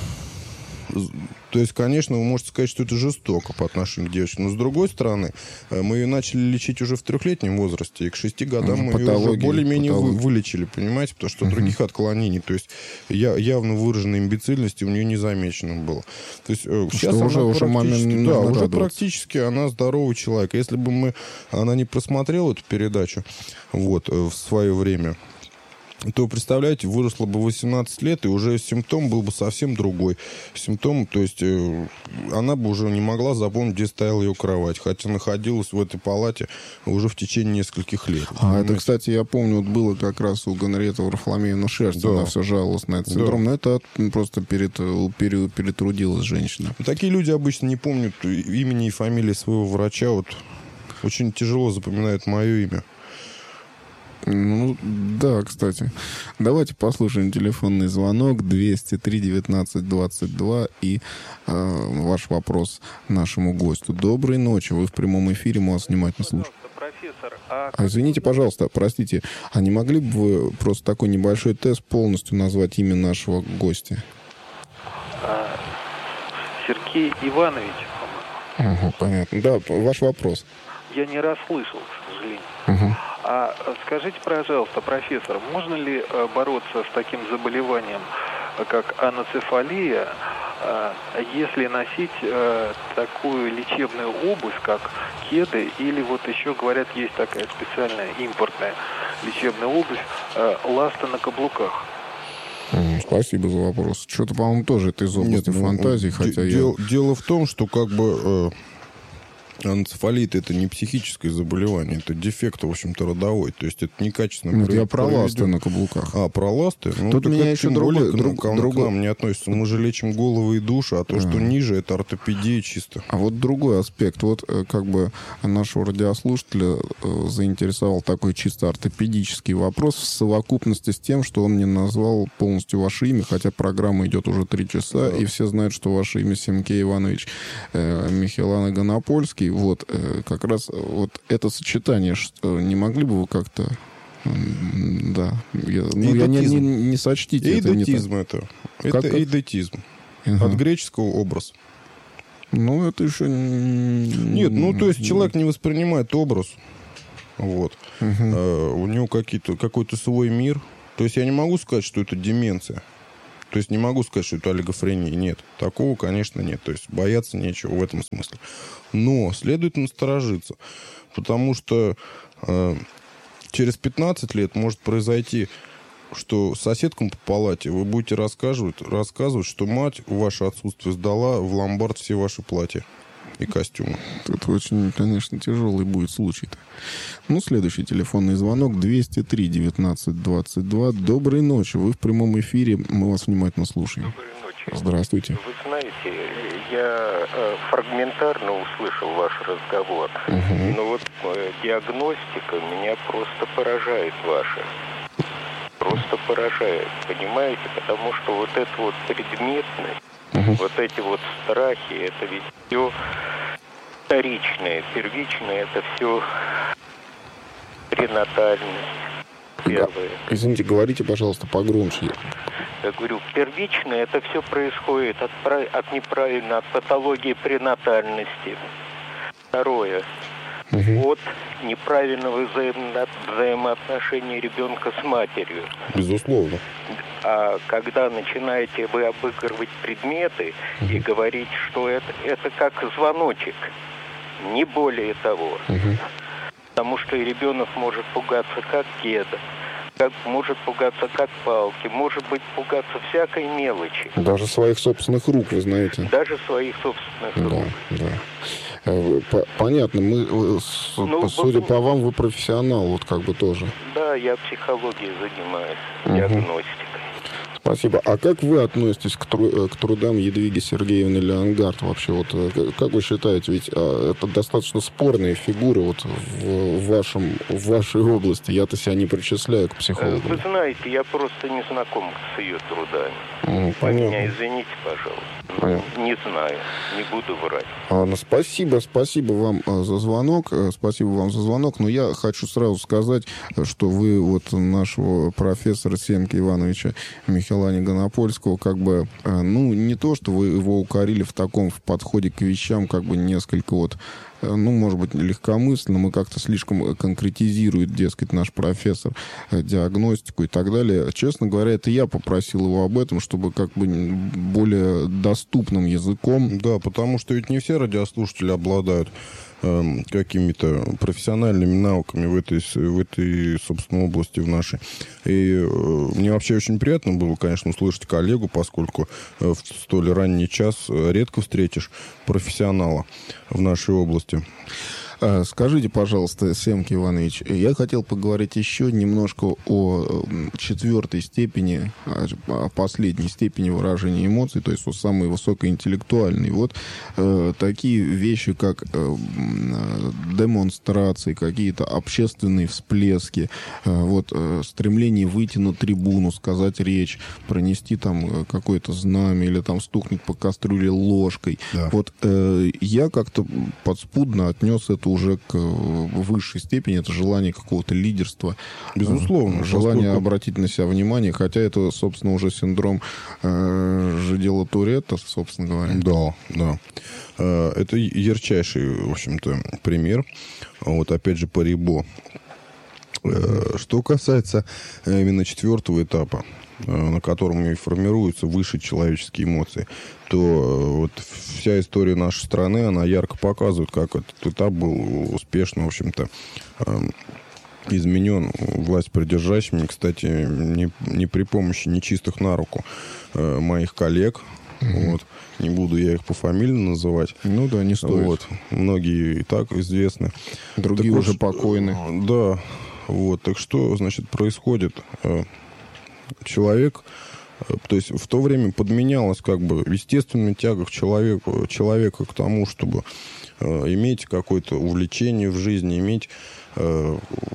То есть, конечно, вы можете сказать, что это жестоко по отношению к девочке. Но, с другой стороны, мы ее начали лечить уже в трехлетнем возрасте. И к шести годам мы ее уже более-менее вы, вылечили, понимаете? Потому что uh-huh. других отклонений, то есть я, явно выраженной имбецильности у нее не замечено было. То есть сейчас она уже, уже практически, да, уже практически она здоровый человек. Если бы мы, она не просмотрела эту передачу вот, в свое время, то, представляете, выросла бы восемнадцать лет, и уже симптом был бы совсем другой. Симптом, то есть э, она бы уже не могла запомнить, где стояла ее кровать, хотя находилась в этой палате уже в течение нескольких лет. А понимаете? Это, кстати, я помню, вот было как раз у Генриетты Варфоломеевны Шерсть, да. Она все жаловалась на этот синдром, да. Но это просто перед, перед, перетрудилась женщина. Такие люди обычно не помнят имени и фамилии своего врача, вот очень тяжело запоминают мое имя. Ну, да, кстати. Давайте послушаем телефонный звонок двести три девятнадцать двадцать два и э, ваш вопрос нашему гостю. Доброй ночи, вы в прямом эфире, мы вас внимательно слушаем. Профессор, а... а извините, пожалуйста, простите, а не могли бы вы просто такой небольшой тест полностью назвать имя нашего гостя? А, Сергей Иванович, по-моему. Угу, понятно. Да, ваш вопрос. Я не расслышал, к сожалению. Угу. А скажите, пожалуйста, профессор, можно ли бороться с таким заболеванием, как аноцефалия, если носить такую лечебную обувь, как кеды, или вот еще, говорят, есть такая специальная импортная лечебная обувь, ласта на каблуках? Спасибо за вопрос. Что-то, по-моему, тоже это из области Нет, фантазии, ну, хотя де- я... Дело в том, что как бы... Анцефалит — это не психическое заболевание, это дефект, в общем-то, родовой. То есть это некачественно... Нет, я про ласты на каблуках. А, про ласты? Ну, тут меня еще другой... К, друг, к, другой... к нам не относится. Мы же лечим головы и души, а то, а. что ниже, это ортопедия чисто. А вот другой аспект. Вот как бы нашего радиослушателя заинтересовал такой чисто ортопедический вопрос в совокупности с тем, что он мне назвал полностью ваше имя, хотя программа идет уже три часа, да. И все знают, что ваше имя Семкей Иванович э, Михелан Гонопольский. Вот, как раз вот это сочетание, что не могли бы вы как-то... Да. Я, ну, я не, не, не сочтите. Эйдотизм это. Это, это эйдотизм. Ага. От греческого образ. Ну, это еще... Нет, ну, то есть человек не воспринимает образ. Вот. Угу. А, у него какие-то, какой-то свой мир. То есть я не могу сказать, что это деменция. То есть не могу сказать, что это олигофрения. Нет. Такого, конечно, нет. То есть бояться нечего в этом смысле. Но следует насторожиться. Потому что э, через пятнадцать лет может произойти, что соседкам по палате вы будете рассказывать, рассказывать, что мать в ваше отсутствие сдала в ломбард все ваши платья и костюмы. Это очень, конечно, тяжелый будет случай-то. Ну, следующий телефонный звонок двести три девятнадцать двадцать два. Доброй ночи. Вы в прямом эфире. Мы вас внимательно слушаем. Доброй ночи. Здравствуйте. Вы знаете, я э, фрагментарно услышал ваш разговор. Угу. Но вот э, диагностика меня просто поражает ваша. Просто поражает. Понимаете? Потому что вот эта вот предметность, угу. вот эти вот страхи, это ведь все вторичное. Первичное — это все пренатальность. Первое. Извините, говорите, пожалуйста, погромче. Я говорю, первичное — это все происходит от, от неправильно, от патологии пренатальности. Второе. Угу. От неправильного взаимо- взаимоотношения ребенка с матерью. Безусловно. А когда начинаете вы обыгрывать предметы угу. и говорить, что это, это как звоночек, не более того. Угу. Потому что и ребенок может пугаться как кеда, как, может пугаться как палки, может быть пугаться всякой мелочи. Даже своих собственных рук, вы знаете. Даже своих собственных да, рук. Да. Понятно, мы, ну, судя вот, по вам, вы профессионал, вот как бы тоже. Да, я психологией занимаюсь, угу. диагностикой. Спасибо. А как вы относитесь к, тру- к трудам Едвиги Сергеевны Леонгард вообще? Вот, как вы считаете, ведь а, это достаточно спорные фигуры вот в, в, вашем, в вашей области. Я-то себя не причисляю к психологам. Вы знаете, я просто не знаком с ее трудами. Mm, Вы меня извините, пожалуйста. Понятно. Не знаю, не буду врать. А, ну, спасибо, спасибо вам за звонок. Спасибо вам за звонок. Но я хочу сразу сказать, что вы вот нашего профессора Семки Ивановича Михелани Гонопольского, как бы, ну, не то, что вы его укорили в таком в подходе к вещам, как бы несколько вот, ну, может быть, легкомысленно, мы как-то слишком конкретизирует, дескать, наш профессор диагностику и так далее. Честно говоря, это я попросил его об этом, чтобы как бы более доступным языком. Да, потому что ведь не все радиослушатели обладают э, какими-то профессиональными навыками в этой, в этой, собственно, области в нашей. И э, мне вообще очень приятно было, конечно, услышать коллегу, поскольку э, в столь ранний час редко встретишь профессионала в нашей области. Скажите, пожалуйста, Семки Иванович, я хотел поговорить еще немножко о четвертой степени, о последней степени выражения эмоций, то есть о самой высокой интеллектуальной. Вот э, такие вещи, как э, демонстрации, какие-то общественные всплески, э, вот э, стремление выйти на трибуну, сказать речь, пронести там какое-то знамя или там стукнуть по кастрюле ложкой. Да. Вот э, я как-то подспудно отнес это уже к высшей степени, это желание какого-то лидерства. Безусловно. Желание поскольку... обратить на себя внимание, хотя это, собственно, уже синдром э, жедела Туретта, собственно говоря. Да, да. Э, это ярчайший, в общем-то, пример. Вот, опять же, по Рибо. Э, что касается именно четвертого этапа, на котором и формируются высшие человеческие эмоции, то вот вся история нашей страны, она ярко показывает, как этот этап был успешно, в общем-то, изменен власть придержащими, кстати, не, не при помощи нечистых на руку моих коллег, Mm-hmm. Вот. Не буду я их пофамильно называть. Ну да, не стоит. Вот. Многие и так известны. Другие так уже вот, покойны. Да. Вот. Так что, значит, происходит? Человек... То есть в то время подменялась как бы естественная тяга к человеку, человека к тому, чтобы э, иметь какое-то увлечение в жизни, иметь э,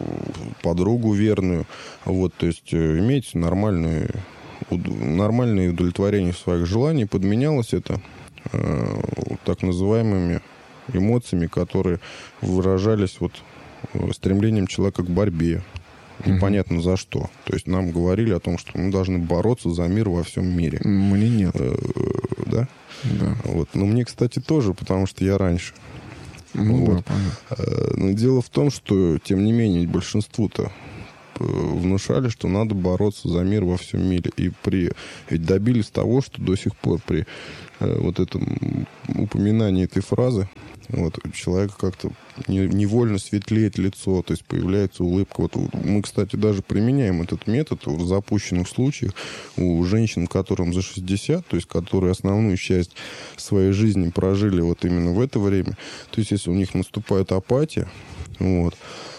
подругу верную, вот, то есть э, иметь нормальные, уд, нормальное удовлетворение своих желаний. Подменялось это э, так называемыми эмоциями, которые выражались вот, стремлением человека к борьбе. Непонятно за что. То есть нам говорили о том, что мы должны бороться за мир во всем мире. Мне нет. Э, да? Да. Вот. Но мне, кстати, тоже, потому что я раньше. Ну, вот. да, понятно. Но дело в том, что, тем не менее, большинству-то внушали, что надо бороться за мир во всем мире. И при... ведь добились того, что до сих пор при э, вот этом упоминании этой фразы вот, у человека как-то невольно светлеет лицо, то есть появляется улыбка. Вот мы, кстати, даже применяем этот метод в запущенных случаях у женщин, которым за шестьдесят, то есть которые основную часть своей жизни прожили вот именно в это время. То есть если у них наступает апатия, вот,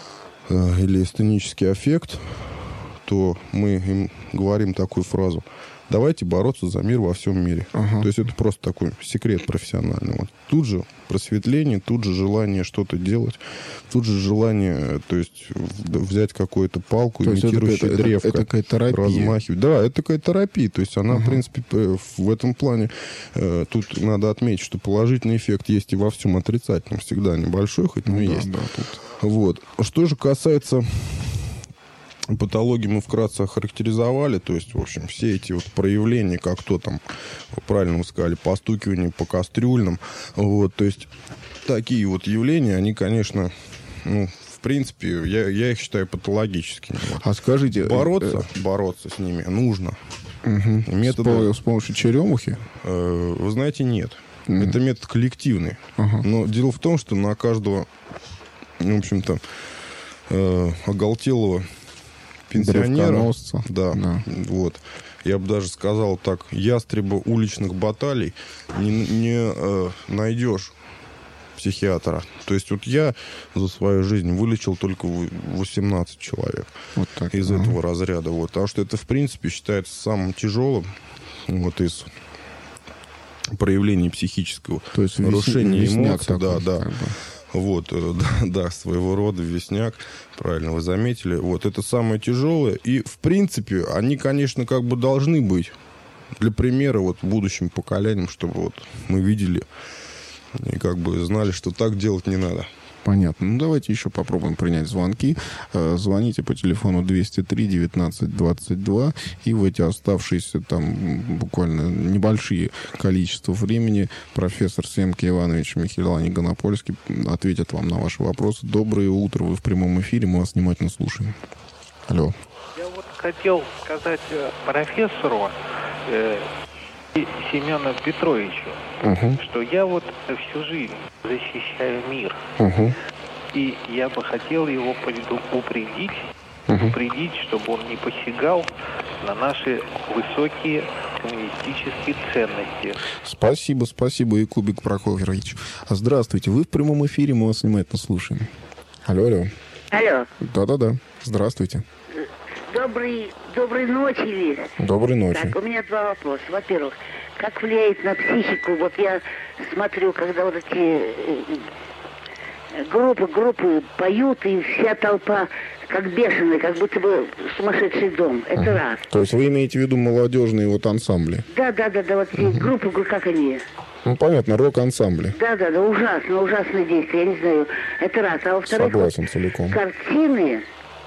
или эстенический аффект, то мы им говорим такую фразу: давайте бороться за мир во всем мире. Ага. То есть это просто такой секрет профессиональный. Вот. Тут же просветление, тут же желание что-то делать, тут же желание, то есть взять какую-то палку, то имитирующую это, древко, это, это такая терапия. Размахивать. Да, это такая терапия. То есть она, ага. в принципе, в этом плане, э, тут надо отметить, что положительный эффект есть и во всем отрицательном. Всегда небольшой, хоть, но ну, есть. Да, тут. Вот. Что же касается патологии, мы вкратце охарактеризовали, то есть, в общем, все эти вот проявления, как то там, правильно вы сказали, постукивание по кастрюльным, вот, то есть, такие вот явления, они, конечно, ну, в принципе, я, я их считаю патологическими. А скажите... Бороться, э... бороться с ними нужно. Угу. Методы... С, с помощью черемухи? Э, вы знаете, нет. Угу. Это метод коллективный. Ага. Но дело в том, что на каждого, в общем-то, э, оголтелого пенсионера, да, да, вот, я бы даже сказал так, ястреба уличных баталий не, не э, найдешь психиатра. То есть вот я за свою жизнь вылечил только восемнадцать человек вот так, из ага. этого разряда. Вот, потому что это, в принципе, считается самым тяжелым вот, из проявлений психического То есть нарушения эмоций. Такой, да, да. Как бы. Вот, да, да, своего рода весняк, правильно вы заметили. Вот, это самое тяжелое. И, в принципе, они, конечно, как бы должны быть для примера вот будущим поколениям, чтобы вот мы видели и как бы знали, что так делать не надо. Понятно. Ну, давайте еще попробуем принять звонки. Звоните по телефону двести три девятнадцать двадцать два, и в эти оставшиеся там буквально небольшие количества времени профессор Семки Иванович Михелани Гонопольский ответит вам на ваши вопросы. Доброе утро, вы в прямом эфире, мы вас внимательно слушаем. Алло. Я вот хотел сказать профессору э, Семену Петровичу, uh-huh. что я вот всю жизнь защищаю мир. Uh-huh. И я бы хотел его предупредить, uh-huh. предупредить, чтобы он не посягал на наши высокие коммунистические ценности. Спасибо, спасибо, Якубик Прокофьевич. Здравствуйте, вы в прямом эфире, мы вас внимательно слушаем. Алло, алло. Алло. Да-да-да, здравствуйте. Добрый, доброй ночи, Лиз. Доброй ночи. Так, у меня два вопроса. Во-первых, как влияет на психику, вот я смотрю, когда вот эти группы, группы поют, и вся толпа как бешеная, как будто бы сумасшедший дом. Это uh-huh. раз. То есть вы имеете в виду молодежные вот ансамбли? Да, да, да, да, вот эти uh-huh. группы, как они? Ну, понятно, рок-ансамбли. Да, да, да, ужасно, ужасное действие, я не знаю. Это раз. А во-вторых, согласен вот, целиком. Картины...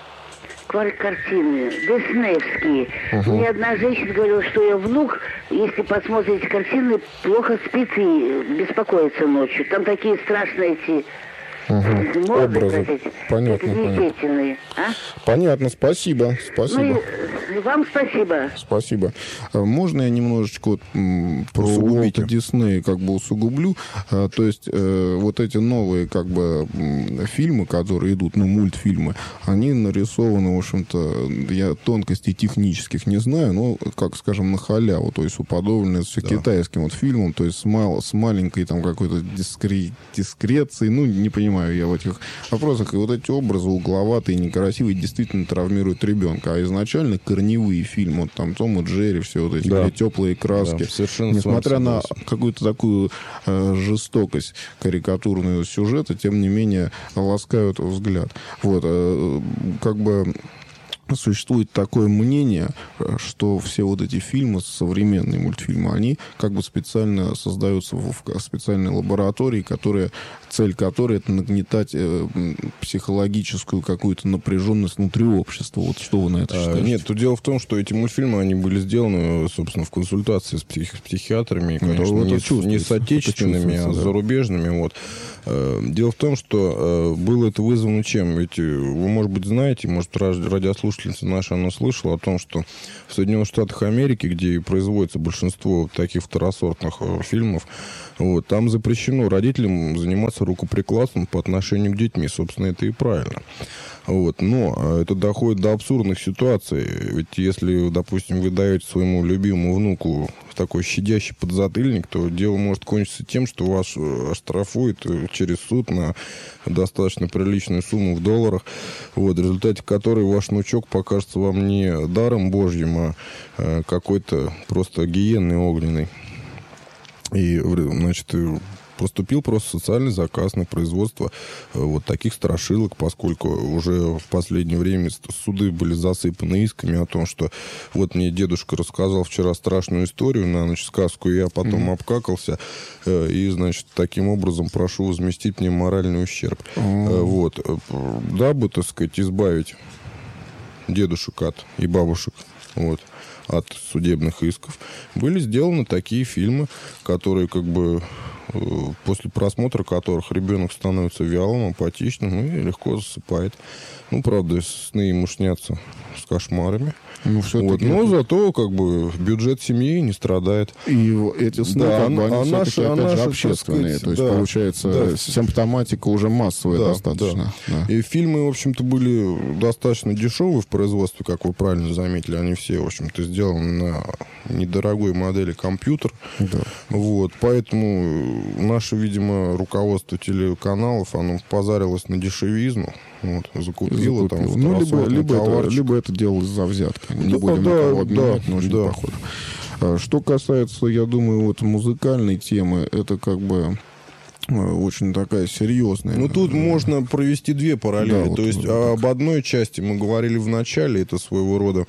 картины, диснеевские. Uh-huh. Мне одна женщина говорила, что ее внук, если посмотрите картины, плохо спит и беспокоится ночью. Там такие страшные эти uh-huh. морды, образы. Эти, понятно, эти понятно. А? Понятно, спасибо, спасибо. Ну и, Вам спасибо. Спасибо. Можно я немножечко вот, про Уолта Диснея как бы усугублю? То есть вот эти новые как бы фильмы, которые идут, ну, мультфильмы, они нарисованы, в общем-то, я тонкостей технических не знаю, но, как скажем, на халяву, то есть уподоблены с да. китайским вот фильмом, то есть с, мал, с маленькой там какой-то дискре, дискрецией, ну, не понимаю я в этих вопросах, и вот эти образы угловатые, некрасивые, действительно травмируют ребенка, а изначально корневые фильмы, вот там Том и Джерри, все вот эти да. теплые краски, да, несмотря на какую-то такую э, жестокость карикатурного сюжета, тем не менее ласкают взгляд. Вот, э, как бы существует такое мнение, что все вот эти фильмы, современные мультфильмы, они как бы специально создаются в специальной лаборатории, которая, цель которой это нагнетать э, психологическую какую-то напряженность внутри общества. Вот что вы на это считаете? А, нет, тут дело в том, что эти мультфильмы, они были сделаны, собственно, в консультации с, псих, с психиатрами, и, конечно, ну, не, с, не с отечественными, а с да. зарубежными. Вот. Дело в том, что было это вызвано чем? Ведь вы, может быть, знаете, может, радиослушательница наша, она слышала о том, что в Соединенных Штатах Америки, где производится большинство таких второсортных фильмов, вот, там запрещено родителям заниматься рукоприкладством по отношению к детьми. Собственно, это и правильно. Вот. Но это доходит до абсурдных ситуаций. Ведь если, допустим, вы даете своему любимому внуку такой щадящий подзатыльник, то дело может кончиться тем, что вас оштрафуют через суд на достаточно приличную сумму в долларах, вот, в результате которой ваш внучок покажется вам не даром божьим, а какой-то просто гиенной огненной. И, значит, поступил просто социальный заказ на производство вот таких страшилок, поскольку уже в последнее время суды были засыпаны исками о том, что вот мне дедушка рассказал вчера страшную историю на ночь, сказку, и я потом mm-hmm. обкакался, и, значит, таким образом прошу возместить мне моральный ущерб. Mm-hmm. Вот. Дабы, так сказать, избавить дедушек от и бабушек вот, от судебных исков, были сделаны такие фильмы, которые как бы после просмотра которых ребенок становится вялым, апатичным и легко засыпает. Ну, правда, сны ему снятся с кошмарами. Ну, вот. Но зато как бы бюджет семьи не страдает. И эти сны, да, как бы, они а все-таки, опять а же, общественные. Сказать, то есть, да, получается, да, симптоматика уже массовая, да, достаточно. Да. Да. И фильмы, в общем-то, были достаточно дешевые в производстве, как вы правильно заметили. Они все, в общем-то, сделаны на недорогой модели компьютер. Да. Вот. Поэтому наше, видимо, руководство телеканалов, оно позарилось на дешевизну. Вот, закупила, там, ну, либо, либо, это, либо это делалось за взятки. Не да, будем да, никого обвинять, да, но очень да. похоже. Что касается, я думаю, вот музыкальной темы, это как бы очень такая серьезная. Ну, тут можно провести две параллели. Да, То вот, есть вот, об так. одной части мы говорили в начале, это своего рода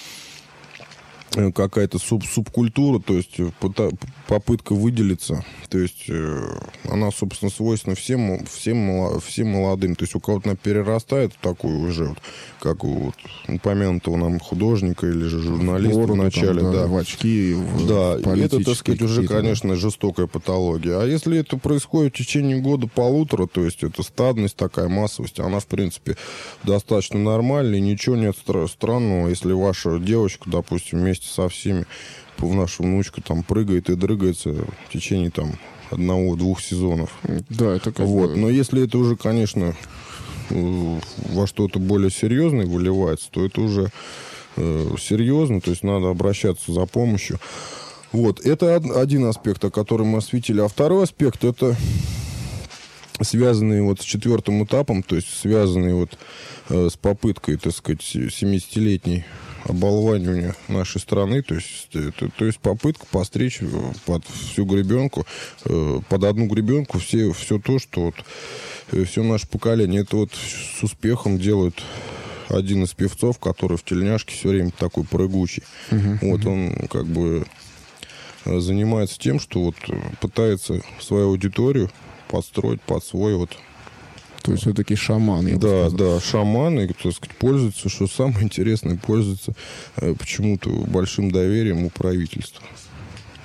какая-то суб субкультура, то есть попытка выделиться. То есть она, собственно, свойственна всем, всем, всем молодым. То есть у кого-то она перерастает в такую уже, вот, как у вот, упомянутого нам художника или же журналиста в начале. Там, да, да, в очки, в да, и это, так сказать, уже, конечно, жестокая патология. А если это происходит в течение года-полутора, то есть это стадность, такая массовость, она, в принципе, достаточно нормальная, и ничего нет странного, если ваша девочка, допустим, вместе со всеми, наша внучка там прыгает и дрыгается в течение там одного-двух сезонов. Да, это как вот. бы... Но если это уже, конечно, во что-то более серьезное выливается, то это уже э, серьезно, то есть надо обращаться за помощью. Вот. Это один аспект, о котором мы осветили. А второй аспект, это связанный вот с четвертым этапом, то есть связанный вот э, с попыткой, так сказать, семидесятилетней оболванивания нашей страны, то есть, то, то есть попытка постричь под всю гребенку, э, под одну гребенку все, все то, что вот, э, все наше поколение. Это вот с успехом делает один из певцов, который в тельняшке все время такой прыгучий. Uh-huh, вот uh-huh. он как бы занимается тем, что вот пытается свою аудиторию подстроить под свой вот. То есть все-таки шаманы. Да, да, шаманы, так сказать, пользуются, что самое интересное, пользуются э, почему-то большим доверием у правительства.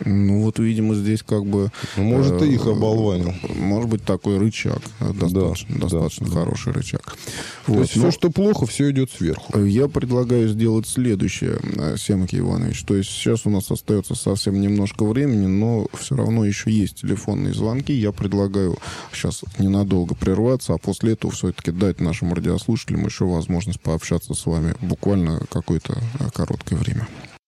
Ну, вот, видимо, здесь как бы... Ну, может, э, ты их оболванил. Может быть, такой рычаг. Достаточно, Да, достаточно да, хороший рычаг. То Вот, есть но все, что плохо, все идет сверху. я предлагаю сделать следующее, Семки Иванович. То есть сейчас у нас остается совсем немножко времени, но все равно еще есть телефонные звонки. Я предлагаю сейчас ненадолго прерваться, а после этого все-таки дать нашим радиослушателям еще возможность пообщаться с вами буквально какое-то короткое время.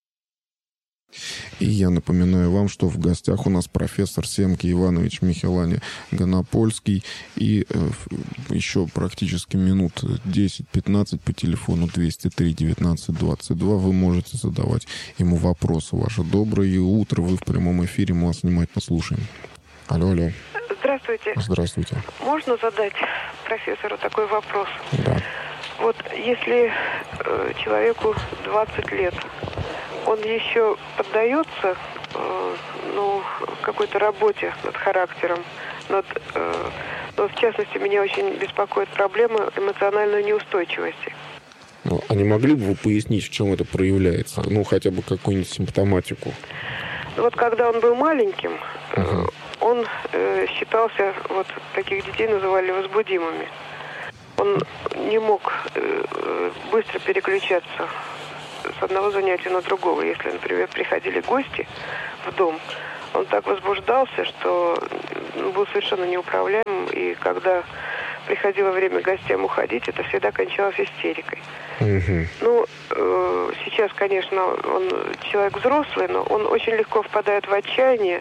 И я напоминаю вам, что в гостях у нас профессор Семки Иванович Михелани Гонопольский. И э, еще практически минут десять-пятнадцать по телефону двести три девятнадцать двадцать два вы можете задавать ему вопросы. Ваше доброе утро. Вы в прямом эфире. Мы вас внимательно слушаем. Алло, алло. Здравствуйте. Здравствуйте. Можно задать профессору такой вопрос? Да. Вот если э, человеку двадцать лет, он еще поддается э, ну, какой-то работе над характером, над, э, но в частности меня очень беспокоит проблема эмоциональной неустойчивости. Ну, а не могли бы вы пояснить, в чем это проявляется? Ну, хотя бы какую-нибудь симптоматику. Вот когда он был маленьким, Uh-huh. э, он э, считался, вот таких детей называли возбудимыми. Он не мог э, быстро переключаться с одного занятия на другого. Если, например, приходили гости в дом, он так возбуждался, что был совершенно неуправляемым. И когда приходило время гостям уходить, это всегда кончалось истерикой. Uh-huh. Ну, э, сейчас, конечно, он человек взрослый, но он очень легко впадает в отчаяние,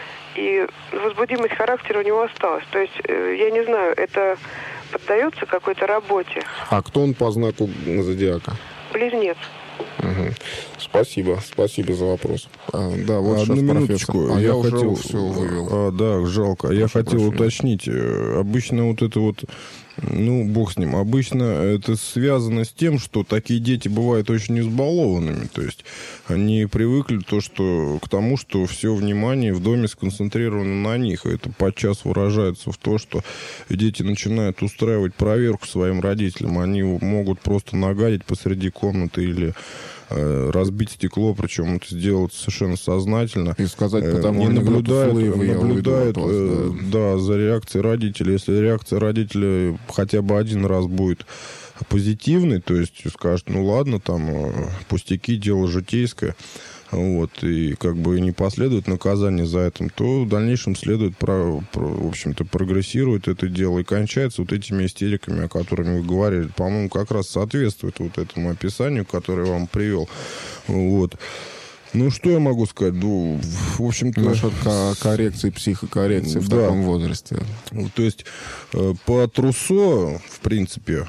и возбудимость характера у него осталась. То есть, э, я не знаю, это поддается какой-то работе. А кто он по знаку зодиака? Близнец. Угу. Спасибо, спасибо за вопрос. А, да, вот Одну сейчас минуточку. профессор. А я, я уже хотел, все вывел. А, да, жалко. Прошу я хотел прощения. уточнить. Обычно вот это вот, ну, бог с ним. Обычно это связано с тем, что такие дети бывают очень избалованными. То есть они привыкли то, что, к тому, что все внимание в доме сконцентрировано на них. И это подчас выражается в том, что дети начинают устраивать проверку своим родителям. Они могут просто нагадить посреди комнаты или разбить стекло, причем это сделать совершенно сознательно. И сказать, потому не наблюдают, слоевые, наблюдают вас, э, да. да, за реакцией родителей. Если реакция родителей хотя бы один раз будет позитивной, то есть скажет, ну ладно, там пустяки, дело житейское, вот, и как бы не последует наказание за это, то в дальнейшем следует, про, про, в общем-то, прогрессирует это дело и кончается вот этими истериками, о которых вы говорили. По-моему, как раз соответствует вот этому описанию, которое я вам привел. Вот. Ну, что я могу сказать? Ну, в общем-то... Насчет коррекции, психокоррекции в да. таком возрасте. То есть, по Труссо, в принципе,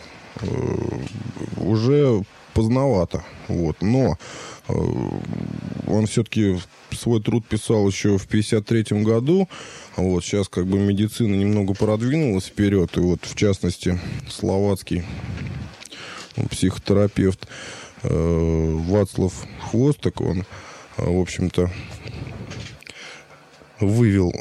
уже поздновато. Вот. Но он все-таки свой труд писал еще в пятьдесят третьем году. Вот. Сейчас как бы медицина немного продвинулась вперед. И вот, в частности, словацкий психотерапевт Вацлав Хвосток, он, в общем-то, вывел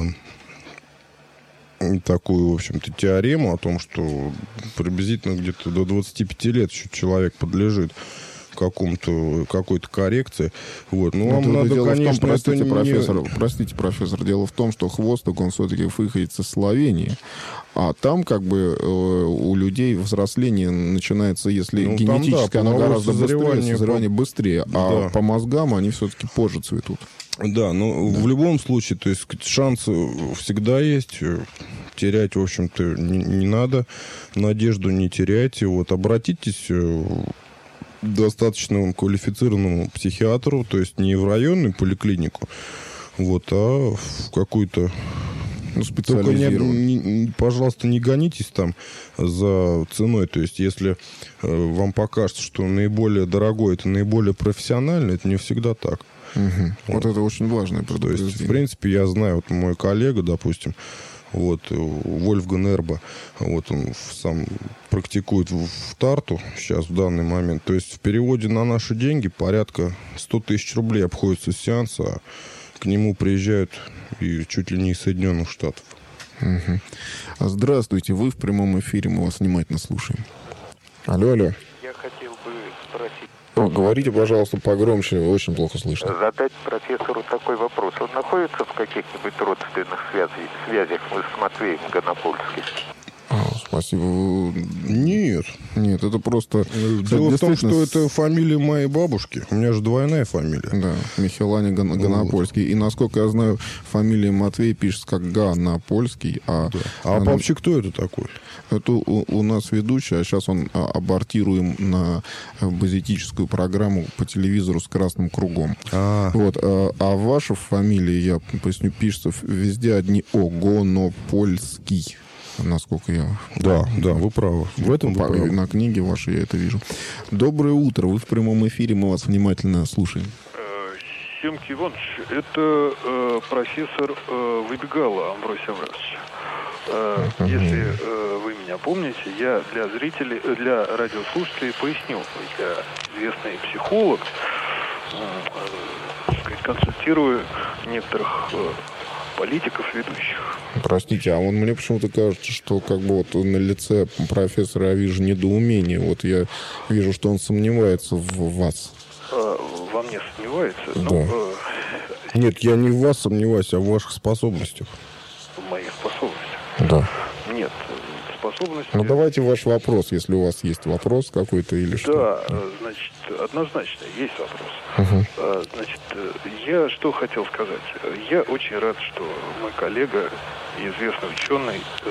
такую, в общем-то, теорему о том, что приблизительно где-то до двадцати пяти лет еще человек подлежит какому-то, какой-то коррекции. Вот. Ну, вам надо, дело конечно, в том, простите, не... профессор, простите, профессор, дело в том, что Хвосток, он все-таки выходит из Словении, а там как бы э, у людей взросление начинается, если ну, генетически там, да, оно гораздо быстрее, созревание по... быстрее, а да. по мозгам они все-таки позже цветут. Да, но да. в любом случае, то есть шансы всегда есть, терять, в общем-то, не, не надо, надежду не теряйте, вот, обратитесь достаточно квалифицированному психиатру, то есть не в районную поликлинику, вот, а в какую-то... Ну, только, не, не, пожалуйста, не гонитесь там за ценой. То есть, если э, вам покажется, что наиболее дорогой, это наиболее профессионально, это не всегда так. Угу. Вот. вот это очень важное предупреждение. То есть, в принципе, я знаю, вот мой коллега, допустим, вот, Вольфган Эрба, вот он сам практикует в, в Тарту сейчас в данный момент. То есть в переводе на наши деньги порядка сто тысяч рублей обходится сеанс, а к нему приезжают и чуть ли не из Соединенных Штатов. Угу. Здравствуйте, вы в прямом эфире, мы вас внимательно слушаем. Алло, алло. Я хотел бы спросить... О, Говорите, пожалуйста, погромче, очень плохо слышно. Задать профессору такой вопрос. Он находится в каких-нибудь родственных связей, связях с Матвеем Гонопольским? А, спасибо. Нет. Нет, это просто... Дело в том, что это фамилия моей бабушки. У меня же двойная фамилия. Да, Михелане Гон... Гонопольский. И, насколько я знаю, фамилия Матвей пишется как Гонопольский. А, да. а она... вообще кто это такой? Это у, у нас ведущий, а сейчас он абортируем на базетическую программу по телевизору с красным кругом. А, вот, а, а ваша фамилия, я поясню, пишется везде одни О. Гонопольский. Насколько я... Да, да, вы правы. В этом вы правы. На книге вашей я это вижу. Доброе утро. Вы в прямом эфире, мы вас внимательно слушаем. Семки Иванович, это э, профессор э, Выбегало Амвросий Авраамович. Э, uh-huh. Если э, вы меня помните, я для зрителей, для радиослушателей пояснил. Я известный психолог, э, э, консультирую некоторых э, политиков ведущих. Простите, а вот мне почему-то кажется, что как бы вот на лице профессора я вижу недоумение. Вот я вижу, что он сомневается в вас. А, во мне сомневается? Да. Ну, э... Нет, я не в вас сомневаюсь, а в ваших способностях. В моих способностях? Да. Нет, способности... Ну, давайте ваш вопрос, если у вас есть вопрос какой-то или да, что. Да, значит, однозначно есть вопрос. Uh-huh. Значит, я что хотел сказать. Я очень рад, что мой коллега и известный ученый